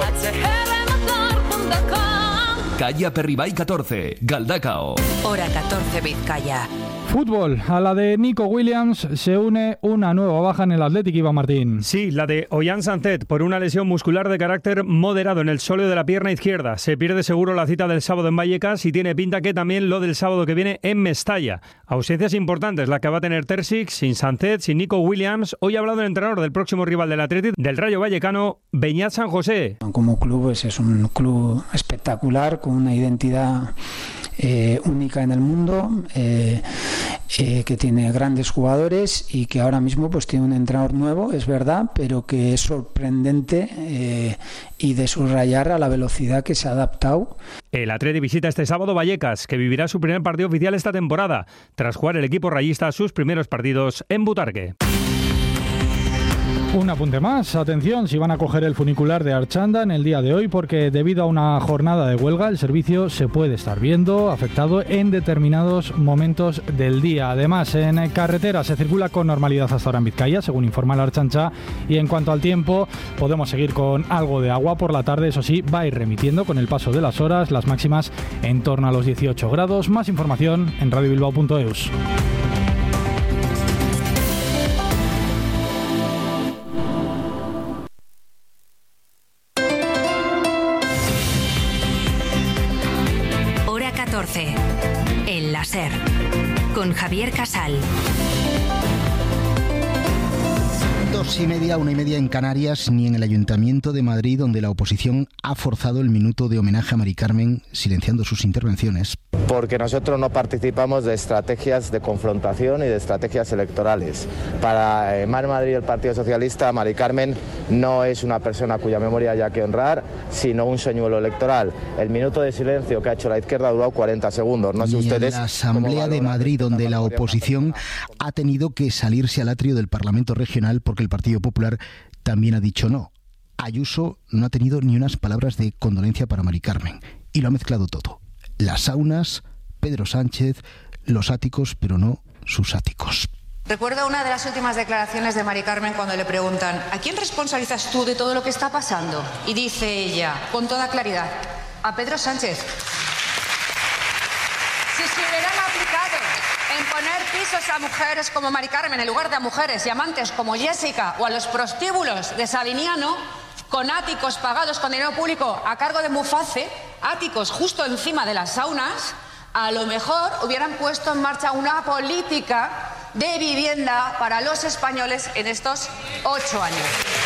Calle Aperribay catorce, Galdacao. Hora catorce, Vizcaya. Fútbol. A la de Nico Williams se une una nueva baja en el Athletic, Iván Martín. Sí, la de Ollán Sancet, por una lesión muscular de carácter moderado en el sóleo de la pierna izquierda. Se pierde seguro la cita del sábado en Vallecas y tiene pinta que también lo del sábado que viene en Mestalla. Ausencias importantes la que va a tener Terzic, sin Sancet, sin Nico Williams. Hoy ha hablado el entrenador del próximo rival del Athletic, del Rayo Vallecano, Beñat San José. Como club pues es un club espectacular, con una identidad eh, única en el mundo, eh, eh, que tiene grandes jugadores y que ahora mismo pues tiene un entrenador nuevo, es verdad, pero que es sorprendente eh, y de subrayar a la velocidad que se ha adaptado. El Athletic visita este sábado Vallecas, que vivirá su primer partido oficial esta temporada, tras jugar el equipo rayista sus primeros partidos en Butarque. Un apunte más, atención si van a coger el funicular de Archanda en el día de hoy, porque debido a una jornada de huelga el servicio se puede estar viendo afectado en determinados momentos del día. Además, en carretera se circula con normalidad hasta ahora en Vizcaya, según informa la Archancha, y en cuanto al tiempo podemos seguir con algo de agua por la tarde, eso sí, va a ir remitiendo con el paso de las horas, las máximas en torno a los dieciocho grados. Más información en radio bilbao punto eus. El láser, con Javier Casal. Dos y media, una y media en Canarias, ni en el Ayuntamiento de Madrid, donde la oposición ha forzado el minuto de homenaje a Mari Carmen, silenciando sus intervenciones. Porque nosotros no participamos de estrategias de confrontación y de estrategias electorales. Para eh, Mar Madrid y el Partido Socialista, Mari Carmen no es una persona cuya memoria haya que honrar, sino un señuelo electoral. El minuto de silencio que ha hecho la izquierda ha durado cuarenta segundos. No sé y ustedes. En la Asamblea de Madrid, donde la oposición ha tenido que salirse al atrio del Parlamento Regional porque el Partido Popular también ha dicho no. Ayuso no ha tenido ni unas palabras de condolencia para Mari Carmen y lo ha mezclado todo. Las saunas, Pedro Sánchez, los áticos, pero no sus áticos. Recuerdo una de las últimas declaraciones de Mari Carmen cuando le preguntan ¿a quién responsabilizas tú de todo lo que está pasando? Y dice ella, con toda claridad, a Pedro Sánchez. Si se hubieran aplicado en poner pisos a mujeres como Mari Carmen en lugar de a mujeres y amantes como Jessica o a los prostíbulos de Sabiniano, con áticos pagados con dinero público a cargo de Muface, áticos justo encima de las saunas, a lo mejor hubieran puesto en marcha una política de vivienda para los españoles en estos ocho años.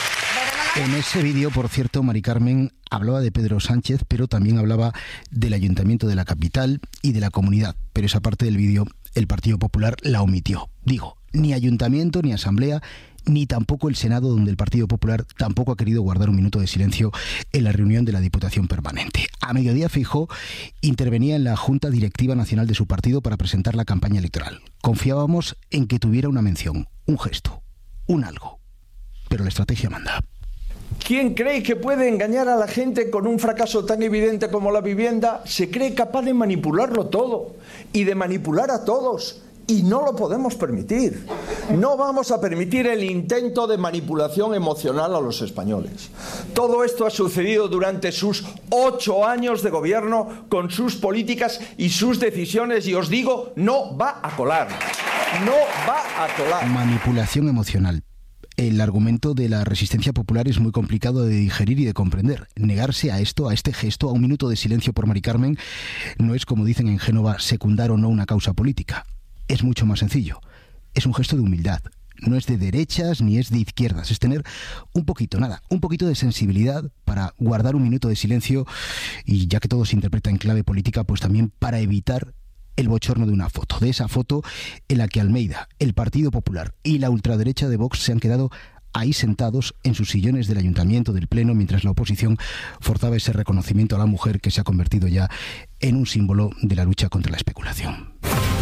En ese vídeo, por cierto, Mari Carmen hablaba de Pedro Sánchez, pero también hablaba del Ayuntamiento de la capital y de la comunidad. Pero esa parte del vídeo el Partido Popular la omitió. Digo, ni Ayuntamiento, ni Asamblea, ni tampoco el Senado, donde el Partido Popular tampoco ha querido guardar un minuto de silencio en la reunión de la Diputación Permanente. A mediodía, Feijóo intervenía en la Junta Directiva Nacional de su partido para presentar la campaña electoral. Confiábamos en que tuviera una mención, un gesto, un algo. Pero la estrategia manda. ¿Quién cree que puede engañar a la gente con un fracaso tan evidente como la vivienda? Se cree capaz de manipularlo todo y de manipular a todos. Y no lo podemos permitir. No vamos a permitir el intento de manipulación emocional a los españoles. Todo esto ha sucedido durante sus ocho años de gobierno, con sus políticas y sus decisiones, y os digo, no va a colar. No va a colar. Manipulación emocional. El argumento de la resistencia popular es muy complicado de digerir y de comprender. Negarse a esto, a este gesto, a un minuto de silencio por Mari Carmen, no es, como dicen en Génova, secundar o no una causa política. Es mucho más sencillo. Es un gesto de humildad. No es de derechas ni es de izquierdas. Es tener un poquito, nada, un poquito de sensibilidad para guardar un minuto de silencio y, ya que todo se interpreta en clave política, pues también para evitar el bochorno de una foto. De esa foto en la que Almeida, el Partido Popular y la ultraderecha de Vox se han quedado ahí sentados en sus sillones del Ayuntamiento, del Pleno, mientras la oposición forzaba ese reconocimiento a la mujer que se ha convertido ya en un símbolo de la lucha contra la especulación.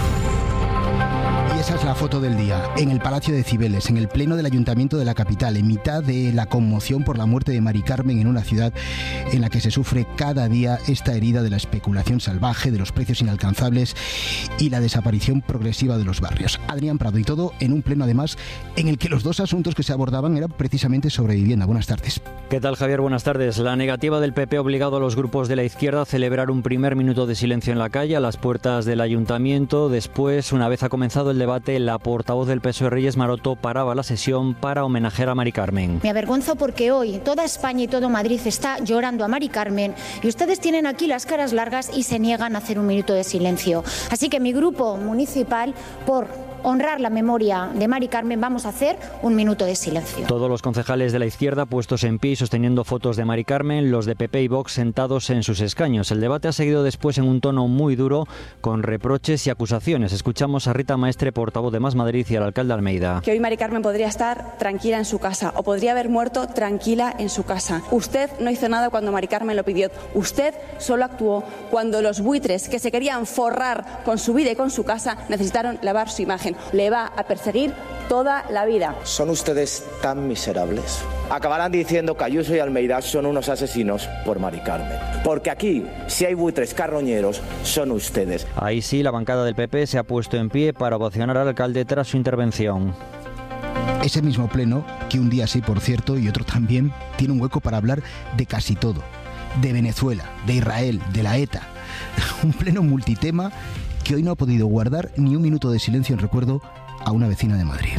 Y esa es la foto del día, en el Palacio de Cibeles, en el Pleno del Ayuntamiento de la capital, en mitad de la conmoción por la muerte de Mari Carmen en una ciudad en la que se sufre cada día esta herida de la especulación salvaje, de los precios inalcanzables y la desaparición progresiva de los barrios. Adrián Prado, y todo en un pleno además en el que los dos asuntos que se abordaban eran precisamente sobre vivienda. Buenas tardes. ¿Qué tal, Javier? Buenas tardes. La negativa del P P ha obligado a los grupos de la izquierda a celebrar un primer minuto de silencio en la calle a las puertas del Ayuntamiento. Después, una vez ha comenzado el debate, la portavoz del P S O E, Reyes Maroto, paraba la sesión para homenajear a Mari Carmen. Me avergonzo porque hoy toda España y todo Madrid está llorando a Mari Carmen y ustedes tienen aquí las caras largas y se niegan a hacer un minuto de silencio. Así que mi grupo municipal, por honrar la memoria de Mari Carmen, vamos a hacer un minuto de silencio. Todos los concejales de la izquierda puestos en pie y sosteniendo fotos de Mari Carmen, los de P P y Vox sentados en sus escaños. El debate ha seguido después en un tono muy duro, con reproches y acusaciones. Escuchamos a Rita Maestre, portavoz de Más Madrid, y al alcalde Almeida. Que hoy Mari Carmen podría estar tranquila en su casa o podría haber muerto tranquila en su casa. Usted no hizo nada cuando Mari Carmen lo pidió. Usted solo actuó cuando los buitres que se querían forrar con su vida y con su casa necesitaron lavar su imagen. imagen. Le va a perseguir toda la vida. Son ustedes tan miserables. Acabarán diciendo que Ayuso y Almeida son unos asesinos por Mari Carmen. Porque aquí, si hay buitres carroñeros, son ustedes. Ahí sí, la bancada del P P se ha puesto en pie para ovacionar al alcalde tras su intervención. Ese mismo pleno, que un día sí, por cierto, y otro también, tiene un hueco para hablar de casi todo. De Venezuela, de Israel, de la ETA. Un pleno multitema que hoy no ha podido guardar ni un minuto de silencio en recuerdo a una vecina de Madrid.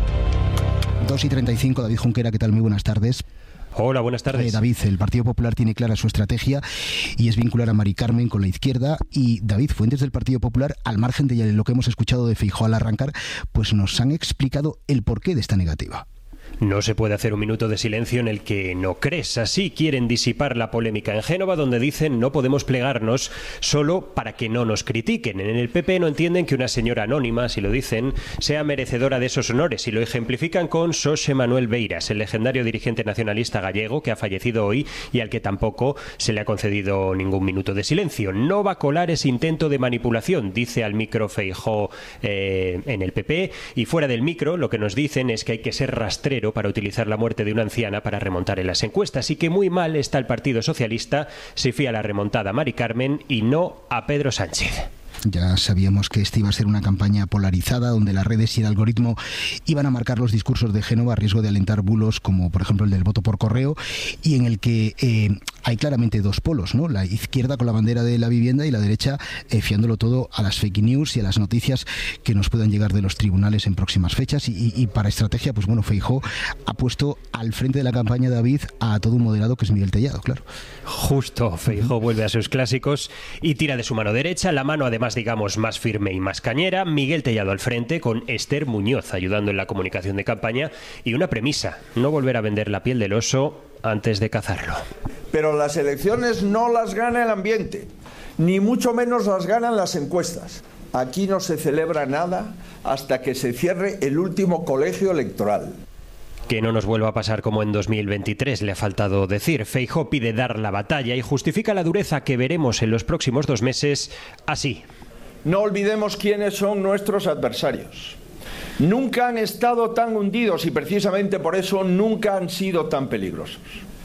dos y treinta y cinco, David Junquera, ¿qué tal? Muy buenas tardes. Hola, buenas tardes. Eh, David, el Partido Popular tiene clara su estrategia y es vincular a Mari Carmen con la izquierda. Y David, fuentes del Partido Popular, al margen de lo que hemos escuchado de Feijóo al arrancar, pues nos han explicado el porqué de esta negativa. No se puede hacer un minuto de silencio en el que no crees. Así quieren disipar la polémica en Génova, donde dicen no podemos plegarnos solo para que no nos critiquen. En el P P no entienden que una señora anónima, así lo dicen, sea merecedora de esos honores y lo ejemplifican con Xosé Manuel Beiras, el legendario dirigente nacionalista gallego que ha fallecido hoy y al que tampoco se le ha concedido ningún minuto de silencio. No va a colar ese intento de manipulación, dice al micro Feijóo eh, en el P P, y fuera del micro lo que nos dicen es que hay que ser rastrero para utilizar la muerte de una anciana para remontar en las encuestas y que muy mal está el Partido Socialista si fía la remontada a Mari Carmen y no a Pedro Sánchez. Ya sabíamos que esta iba a ser una campaña polarizada donde las redes y el algoritmo iban a marcar los discursos de Génova a riesgo de alentar bulos como por ejemplo el del voto por correo y en el que eh, hay claramente dos polos, ¿no? La izquierda con la bandera de la vivienda y la derecha eh, fiándolo todo a las fake news y a las noticias que nos puedan llegar de los tribunales en próximas fechas y, y, y para estrategia, pues bueno, Feijóo ha puesto al frente de la campaña, David, a todo un moderado que es Miguel Tellado, claro. Justo, Feijóo vuelve a sus clásicos y tira de su mano derecha, la mano además digamos más firme y más cañera, Miguel Tellado al frente con Esther Muñoz ayudando en la comunicación de campaña y una premisa, no volver a vender la piel del oso antes de cazarlo. Pero las elecciones no las gana el ambiente, ni mucho menos las ganan las encuestas. Aquí no se celebra nada hasta que se cierre el último colegio electoral. Que no nos vuelva a pasar como en dos mil veintitrés, le ha faltado decir. Feijóo pide dar la batalla y justifica la dureza que veremos en los próximos dos meses así. No olvidemos quiénes son nuestros adversarios. Nunca han estado tan hundidos y precisamente por eso nunca han sido tan peligrosos.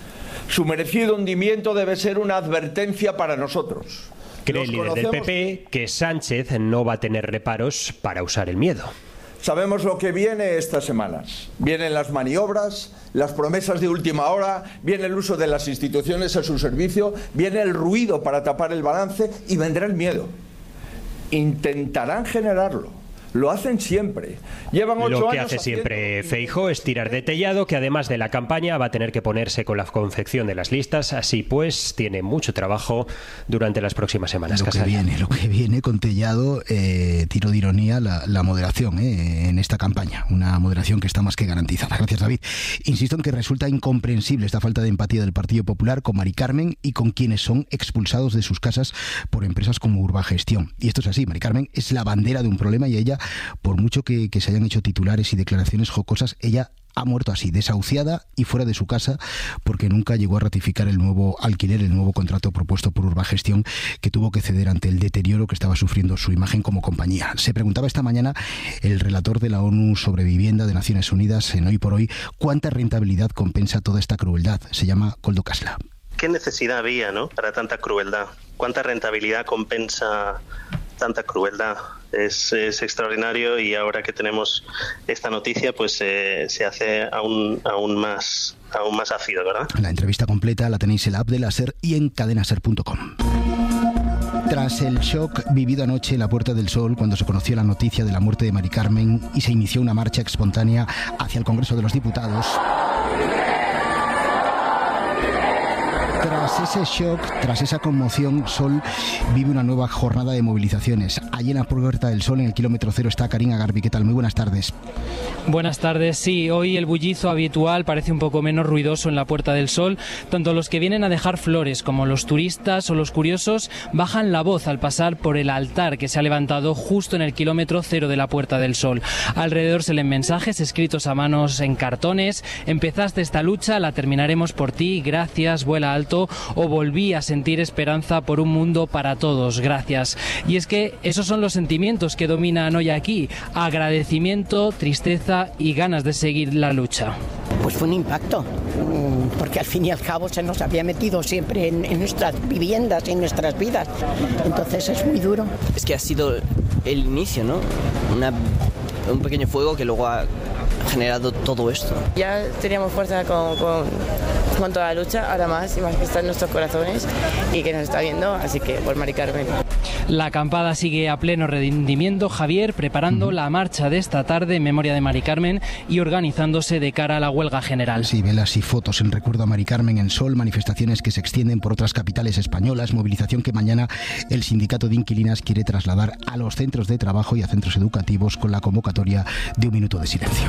Su merecido hundimiento debe ser una advertencia para nosotros. Cree el líder del P P que Sánchez no va a tener reparos para usar el miedo. Sabemos lo que viene estas semanas. Vienen las maniobras, las promesas de última hora, viene el uso de las instituciones a su servicio, viene el ruido para tapar el balance y vendrá el miedo. Intentarán generarlo. Lo hacen siempre. Llevan ocho Lo que años hace siempre Feijóo es tirar de Tellado, que además de la campaña va a tener que ponerse con la confección de las listas. Así pues, tiene mucho trabajo durante las próximas semanas. Lo que Casalia. viene, lo que viene con Tellado, eh, tiro de ironía, la, la moderación eh, en esta campaña. Una moderación que está más que garantizada. Gracias, David. Insisto en que resulta incomprensible esta falta de empatía del Partido Popular con Mari Carmen y con quienes son expulsados de sus casas por empresas como Urbagestión. Y esto es así, Mari Carmen es la bandera de un problema y ella, por mucho que, que se hayan hecho titulares y declaraciones jocosas, ella ha muerto así, desahuciada y fuera de su casa, porque nunca llegó a ratificar el nuevo alquiler, el nuevo contrato propuesto por Urbagestión, que tuvo que ceder ante el deterioro que estaba sufriendo su imagen como compañía. Se preguntaba esta mañana el relator de la ONU sobre vivienda de Naciones Unidas en Hoy por Hoy cuánta rentabilidad compensa toda esta crueldad. Se llama Koldo Kasla. ¿Qué necesidad había, ¿no?, para tanta crueldad? ¿Cuánta rentabilidad compensa tanta crueldad? Es, es extraordinario y ahora que tenemos esta noticia pues eh, se hace aún, aún más aún más ácido, ¿verdad? La entrevista completa la tenéis en la app de la SER y en cadenaser punto com. Tras el shock vivido anoche en la Puerta del Sol cuando se conoció la noticia de la muerte de Mari Carmen y se inició una marcha espontánea hacia el Congreso de los Diputados, tras ese shock, tras esa conmoción, Sol vive una nueva jornada de movilizaciones. Allí en la Puerta del Sol, en el kilómetro cero, está Karina Garbi. ¿Qué tal? Muy buenas tardes. Buenas tardes. Sí, hoy el bullizo habitual parece un poco menos ruidoso en la Puerta del Sol. Tanto los que vienen a dejar flores como los turistas o los curiosos bajan la voz al pasar por el altar que se ha levantado justo en el kilómetro cero de la Puerta del Sol. Alrededor se leen mensajes escritos a manos en cartones. Empezaste esta lucha, la terminaremos por ti. Gracias, vuela alto. o volví a sentir esperanza por un mundo para todos, gracias. Y es que esos son los sentimientos que dominan hoy aquí: agradecimiento, tristeza y ganas de seguir la lucha. Pues fue un impacto, porque al fin y al cabo se nos había metido siempre en, en nuestras viviendas, en nuestras vidas. Entonces es muy duro. Es que ha sido el inicio, ¿no? Una, un pequeño fuego que luego ha generado todo esto. Ya teníamos fuerza con, con, con toda la lucha, ahora más y más que está en nuestros corazones y que nos está viendo, así que por Mari Carmen. La acampada sigue a pleno rendimiento, Javier, preparando uh-huh. la marcha de esta tarde en memoria de Mari Carmen y organizándose de cara a la huelga general. Sí, velas y fotos en recuerdo a Mari Carmen en Sol, manifestaciones que se extienden por otras capitales españolas, movilización que mañana el sindicato de inquilinas quiere trasladar a los centros de trabajo y a centros educativos con la convocatoria de un minuto de silencio.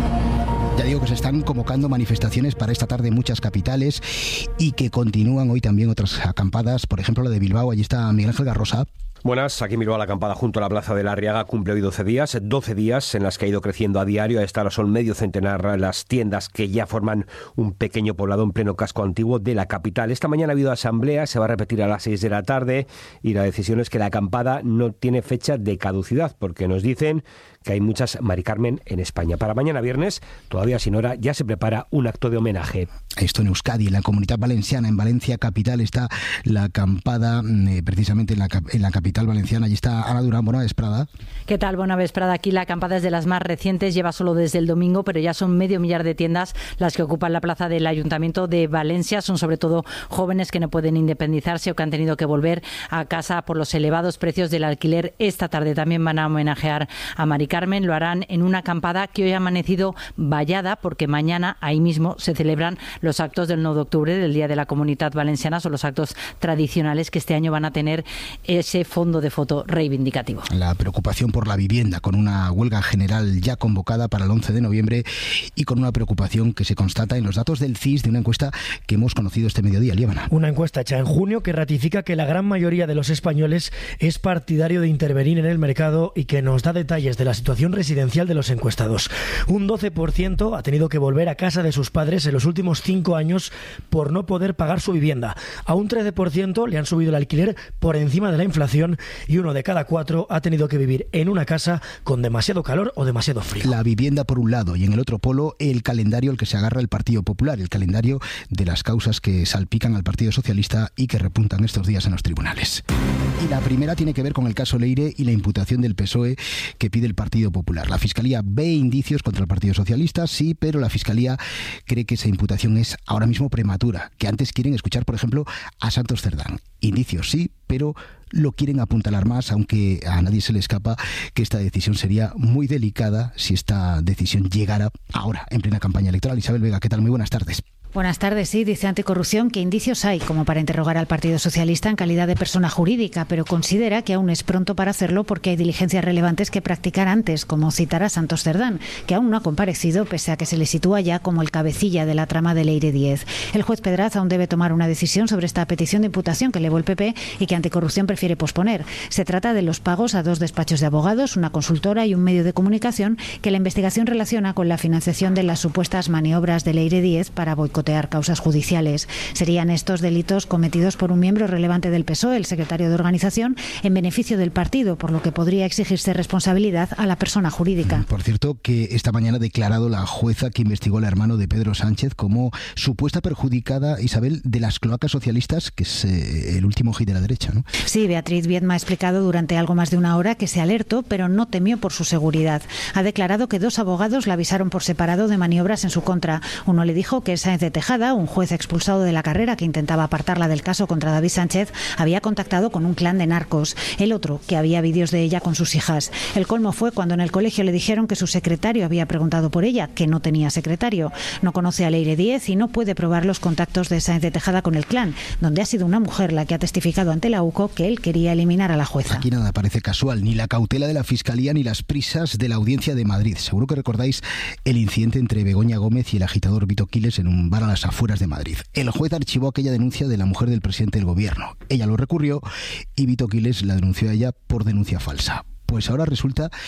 Ya digo que se están convocando manifestaciones para esta tarde en muchas capitales y que continúan hoy también otras acampadas, por ejemplo la de Bilbao. Allí está Miguel Ángel Garrosa. Buenas, aquí en Bilbao la acampada junto a la Plaza de la Arriaga cumple hoy doce días, doce días en las que ha ido creciendo a diario. A esta hora son medio centenar las tiendas que ya forman un pequeño poblado en pleno casco antiguo de la capital. Esta mañana ha habido asamblea, se va a repetir a las seis de la tarde y la decisión es que la acampada no tiene fecha de caducidad porque nos dicen que hay muchas Mari Carmen en España. Para mañana viernes, todavía sin hora, ya se prepara un acto de homenaje. Esto en Euskadi, en la Comunidad Valenciana, en Valencia capital está la acampada, eh, precisamente en la, en la capital valenciana. Allí está Ana Durán. Buena vesprada. ¿Qué tal? Buena vesprada. Aquí la acampada es de las más recientes, lleva solo desde el domingo, pero ya son medio millar de tiendas las que ocupan la plaza del Ayuntamiento de Valencia. Son sobre todo jóvenes que no pueden independizarse o que han tenido que volver a casa por los elevados precios del alquiler. Esta tarde también van a homenajear a Mari Carmen. Lo harán en una acampada que hoy ha amanecido vallada porque mañana ahí mismo se celebran los actos del nueve de octubre, del Día de la Comunidad Valenciana. Son los actos tradicionales que este año van a tener ese fondo de foto reivindicativo. La preocupación por la vivienda, con una huelga general ya convocada para el once de noviembre y con una preocupación que se constata en los datos del C I S de una encuesta que hemos conocido este mediodía. Líbana. Una encuesta hecha en junio que ratifica que la gran mayoría de los españoles es partidario de intervenir en el mercado y que nos da detalles de la situación residencial de los encuestados. Un doce por ciento ha tenido que volver a casa de sus padres en los últimos cinco años por no poder pagar su vivienda. A un trece por ciento le han subido el alquiler por encima de la inflación y uno de cada cuatro ha tenido que vivir en una casa con demasiado calor o demasiado frío. La vivienda por un lado y en el otro polo el calendario al que se agarra el Partido Popular, el calendario de las causas que salpican al Partido Socialista y que repuntan estos días en los tribunales. Y la primera tiene que ver con el caso Leire y la imputación del P S O E que pide el Partido Popular. La Fiscalía ve indicios contra el Partido Socialista, sí, pero la Fiscalía cree que esa imputación es ahora mismo prematura, que antes quieren escuchar, por ejemplo, a Santos Cerdán. Indicios sí, pero lo quieren apuntalar más, aunque a nadie se le escapa que esta decisión sería muy delicada si esta decisión llegara ahora, en plena campaña electoral. Isabel Vega, ¿qué tal? Muy buenas tardes. Buenas tardes. Sí, dice Anticorrupción que indicios hay como para interrogar al Partido Socialista en calidad de persona jurídica, pero considera que aún es pronto para hacerlo porque hay diligencias relevantes que practicar antes, como citar a Santos Cerdán, que aún no ha comparecido pese a que se le sitúa ya como el cabecilla de la trama de Leire diez. El juez Pedraz aún debe tomar una decisión sobre esta petición de imputación que elevó el P P y que Anticorrupción prefiere posponer. Se trata de los pagos a dos despachos de abogados, una consultora y un medio de comunicación que la investigación relaciona con la financiación de las supuestas maniobras de Leire diez para boicotear causas judiciales. Serían estos delitos cometidos por un miembro relevante del P S O E, el secretario de organización, en beneficio del partido, por lo que podría exigirse responsabilidad a la persona jurídica. Por cierto, que esta mañana ha declarado la jueza que investigó al hermano de Pedro Sánchez como supuesta perjudicada, Isabel, de las cloacas socialistas, que es eh, el último hit de la derecha, ¿no? Sí, Beatriz Viedma ha explicado durante algo más de una hora que se alertó, pero no temió por su seguridad. Ha declarado que dos abogados la avisaron por separado de maniobras en su contra. Uno le dijo que Sáenz de Tejada, un juez expulsado de la carrera que intentaba apartarla del caso contra David Sánchez, había contactado con un clan de narcos. El otro, que había vídeos de ella con sus hijas. El colmo fue cuando en el colegio le dijeron que su secretario había preguntado por ella, que no tenía secretario. No conoce a Leire diez y no puede probar los contactos de Sáenz de Tejada con el clan, donde ha sido una mujer la que ha testificado ante la U C O que él quería eliminar a la jueza. Aquí nada parece casual, ni la cautela de la Fiscalía ni las prisas de la Audiencia de Madrid. Seguro que recordáis el incidente entre Begoña Gómez y el agitador Vito Quiles en un bar a las afueras de Madrid. El juez archivó aquella denuncia de la mujer del presidente del gobierno. Ella lo recurrió y Vito Quiles la denunció a ella por denuncia falsa. Pues ahora resulta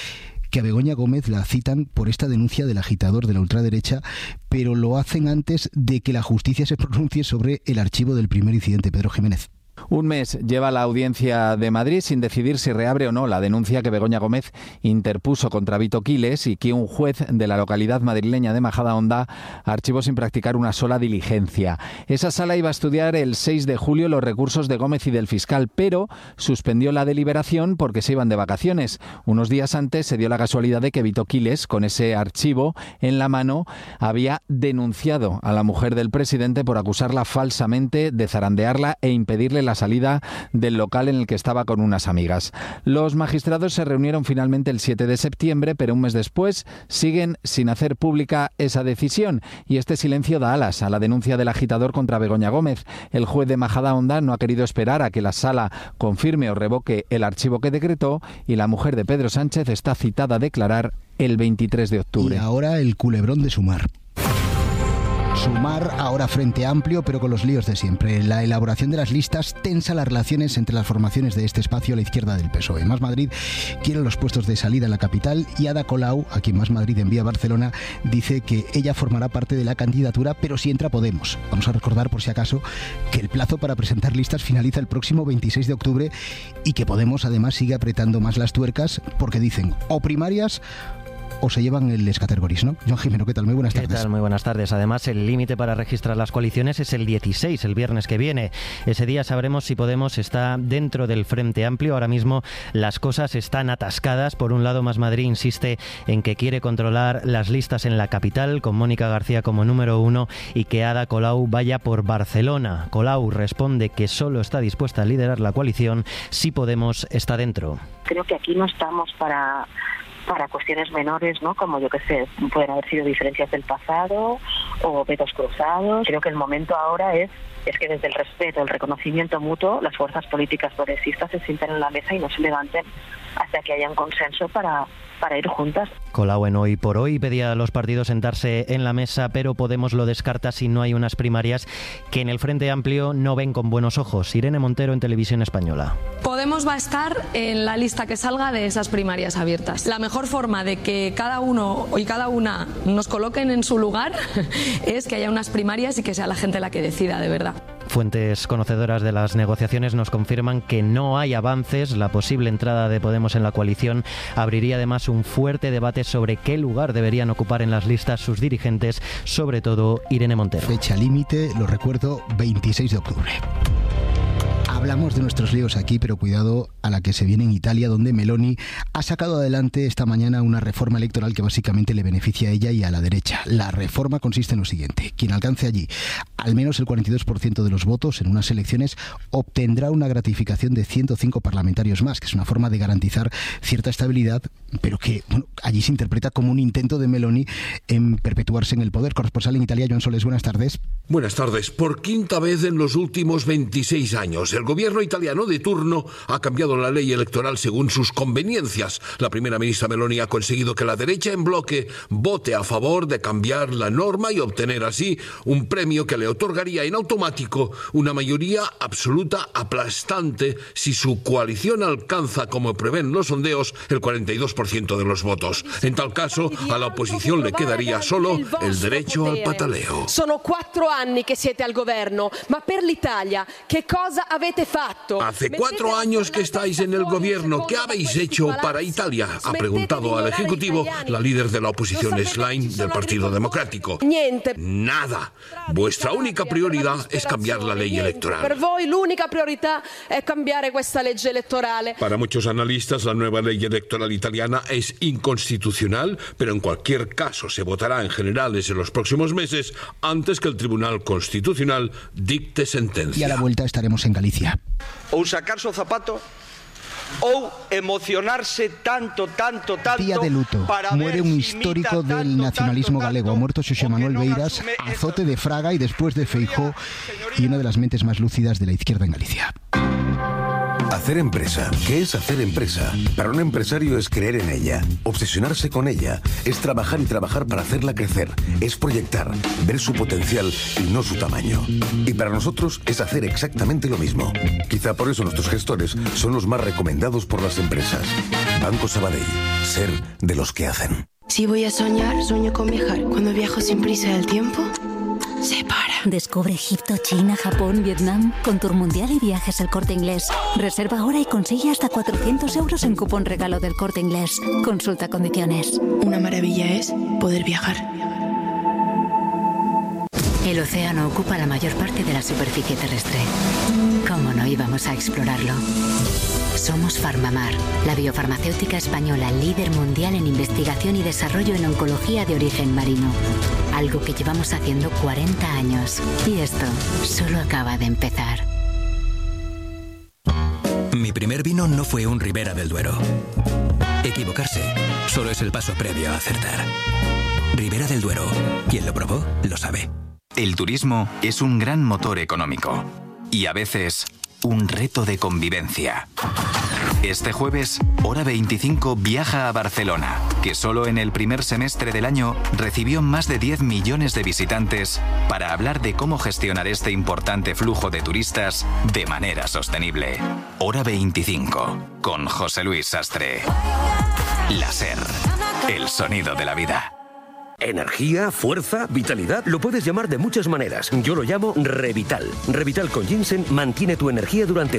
que a Begoña Gómez la citan por esta denuncia del agitador de la ultraderecha, pero lo hacen antes de que la justicia se pronuncie sobre el archivo del primer incidente. Pedro Jiménez. Un mes lleva la Audiencia de Madrid sin decidir si reabre o no la denuncia que Begoña Gómez interpuso contra Vito Quiles y que un juez de la localidad madrileña de Majadahonda archivó sin practicar una sola diligencia. Esa sala iba a estudiar el seis de julio los recursos de Gómez y del fiscal, pero suspendió la deliberación porque se iban de vacaciones. Unos días antes se dio la casualidad de que Vito Quiles, con ese archivo en la mano, había denunciado a la mujer del presidente por acusarla falsamente de zarandearla e impedirle la salida del local en el que estaba con unas amigas. Los magistrados se reunieron finalmente el siete de septiembre, pero un mes después siguen sin hacer pública esa decisión y este silencio da alas a la denuncia del agitador contra Begoña Gómez. El juez de Majadahonda no ha querido esperar a que la sala confirme o revoque el archivo que decretó y la mujer de Pedro Sánchez está citada a declarar el veintitrés de octubre. Y ahora el culebrón de Sumar. Sumar ahora Frente Amplio, pero con los líos de siempre. La elaboración de las listas tensa las relaciones entre las formaciones de este espacio a la izquierda del P S O E. Más Madrid quiere los puestos de salida en la capital y Ada Colau, a quien Más Madrid envía a Barcelona, dice que ella formará parte de la candidatura, pero si entra Podemos. Vamos a recordar, por si acaso, que el plazo para presentar listas finaliza el próximo veintiséis de octubre y que Podemos además sigue apretando más las tuercas porque dicen o primarias o se llevan el escatergoris, ¿no? Joan Jimeno, ¿qué tal? Muy buenas tardes. ¿Qué tal? Muy buenas tardes. Además, el límite para registrar las coaliciones es el dieciséis, el viernes que viene. Ese día sabremos si Podemos está dentro del Frente Amplio. Ahora mismo las cosas están atascadas. Por un lado, Más Madrid insiste en que quiere controlar las listas en la capital, con Mónica García como número uno, y que Ada Colau vaya por Barcelona. Colau responde que solo está dispuesta a liderar la coalición si Podemos está dentro. Creo que aquí no estamos para... para cuestiones menores, ¿no? Como yo que sé, pueden haber sido diferencias del pasado o vetos cruzados. Creo que el momento ahora es es que desde el respeto, el reconocimiento mutuo, las fuerzas políticas progresistas se sienten en la mesa y no se levanten hasta que haya un consenso para, para ir juntas. Colau en Hoy por Hoy pedía a los partidos sentarse en la mesa, pero Podemos lo descarta si no hay unas primarias que en el Frente Amplio no ven con buenos ojos. Irene Montero en Televisión Española. Podemos va a estar en la lista que salga de esas primarias abiertas. La mejor forma de que cada uno y cada una nos coloquen en su lugar es que haya unas primarias y que sea la gente la que decida de verdad. Fuentes conocedoras de las negociaciones nos confirman que no hay avances. La posible entrada de Podemos en la coalición abriría además un fuerte debate sobre qué lugar deberían ocupar en las listas sus dirigentes, sobre todo Irene Montero. Fecha límite, lo recuerdo, veintiséis de octubre. Hablamos de nuestros líos aquí, pero cuidado a la que se viene en Italia, donde Meloni ha sacado adelante esta mañana una reforma electoral que básicamente le beneficia a ella y a la derecha. La reforma consiste en lo siguiente: quien alcance allí al menos el cuarenta y dos por ciento de los votos en unas elecciones obtendrá una gratificación de ciento cinco parlamentarios más, que es una forma de garantizar cierta estabilidad, pero que bueno, allí se interpreta como un intento de Meloni en perpetuarse en el poder. Corresponsal en Italia, Joan Soles, buenas tardes. Buenas tardes. Por quinta vez en los últimos veintiséis años, el gobierno italiano de turno ha cambiado la ley electoral según sus conveniencias. La primera ministra Meloni ha conseguido que la derecha en bloque vote a favor de cambiar la norma y obtener así un premio que le otorgaría en automático una mayoría absoluta aplastante si su coalición alcanza, como prevén los sondeos, el cuarenta y dos por ciento de los votos. En tal caso, a la oposición le quedaría solo el derecho al pataleo. Sono cuatro anni che siete al governo, ma per l'Italia, ¿qué cosa avete fatto? Hace cuatro años que estáis en el gobierno. ¿Qué habéis hecho para Italia? Ha preguntado al Ejecutivo la líder de la oposición Schlein del Partido Democrático. Nada. Vuestra única prioridad es cambiar la ley electoral. Per voi l'unica priorità è cambiare questa legge elettorale. Para muchos analistas, la nueva ley electoral italiana es inconstitucional, pero en cualquier caso se votará en generales en los próximos meses antes que el Tribunal Constitucional dicte sentencia. Y a la vuelta estaremos en Galicia. Ou sacarse o zapato ou emocionarse tanto, tanto, tanto. Día de luto. Muere un histórico del nacionalismo galego. Ha muerto Xosé Manuel Beiras, azote de Fraga y después de Feijóo, y una de las mentes más lúcidas de la izquierda en Galicia. Hacer empresa. ¿Qué es hacer empresa? Para un empresario es creer en ella, obsesionarse con ella, es trabajar y trabajar para hacerla crecer, es proyectar, ver su potencial y no su tamaño. Y para nosotros es hacer exactamente lo mismo. Quizá por eso nuestros gestores son los más recomendados por las empresas. Banco Sabadell. Ser de los que hacen. Si voy a soñar, sueño con viajar. Cuando viajo sin prisa del tiempo, se para. Descubre Egipto, China, Japón, Vietnam con Tour Mundial y Viajes El Corte Inglés. Reserva ahora y consigue hasta cuatrocientos euros en cupón regalo del Corte Inglés. Consulta condiciones. Una maravilla es poder viajar. El océano ocupa la mayor parte de la superficie terrestre. ¿Cómo no íbamos a explorarlo? Somos Farmamar, la biofarmacéutica española líder mundial en investigación y desarrollo en oncología de origen marino. Algo que llevamos haciendo cuarenta años. Y esto solo acaba de empezar. Mi primer vino no fue un Ribera del Duero. Equivocarse solo es el paso previo a acertar. Ribera del Duero. Quien lo probó, lo sabe. El turismo es un gran motor económico. Y a veces, un reto de convivencia. Este jueves, Hora veinticinco viaja a Barcelona, que solo en el primer semestre del año recibió más de diez millones de visitantes, para hablar de cómo gestionar este importante flujo de turistas de manera sostenible. Hora veinticinco, con José Luis Sastre. La SER, el sonido de la vida. Energía, fuerza, vitalidad, lo puedes llamar de muchas maneras. Yo lo llamo Revital. Revital con ginseng mantiene tu energía durante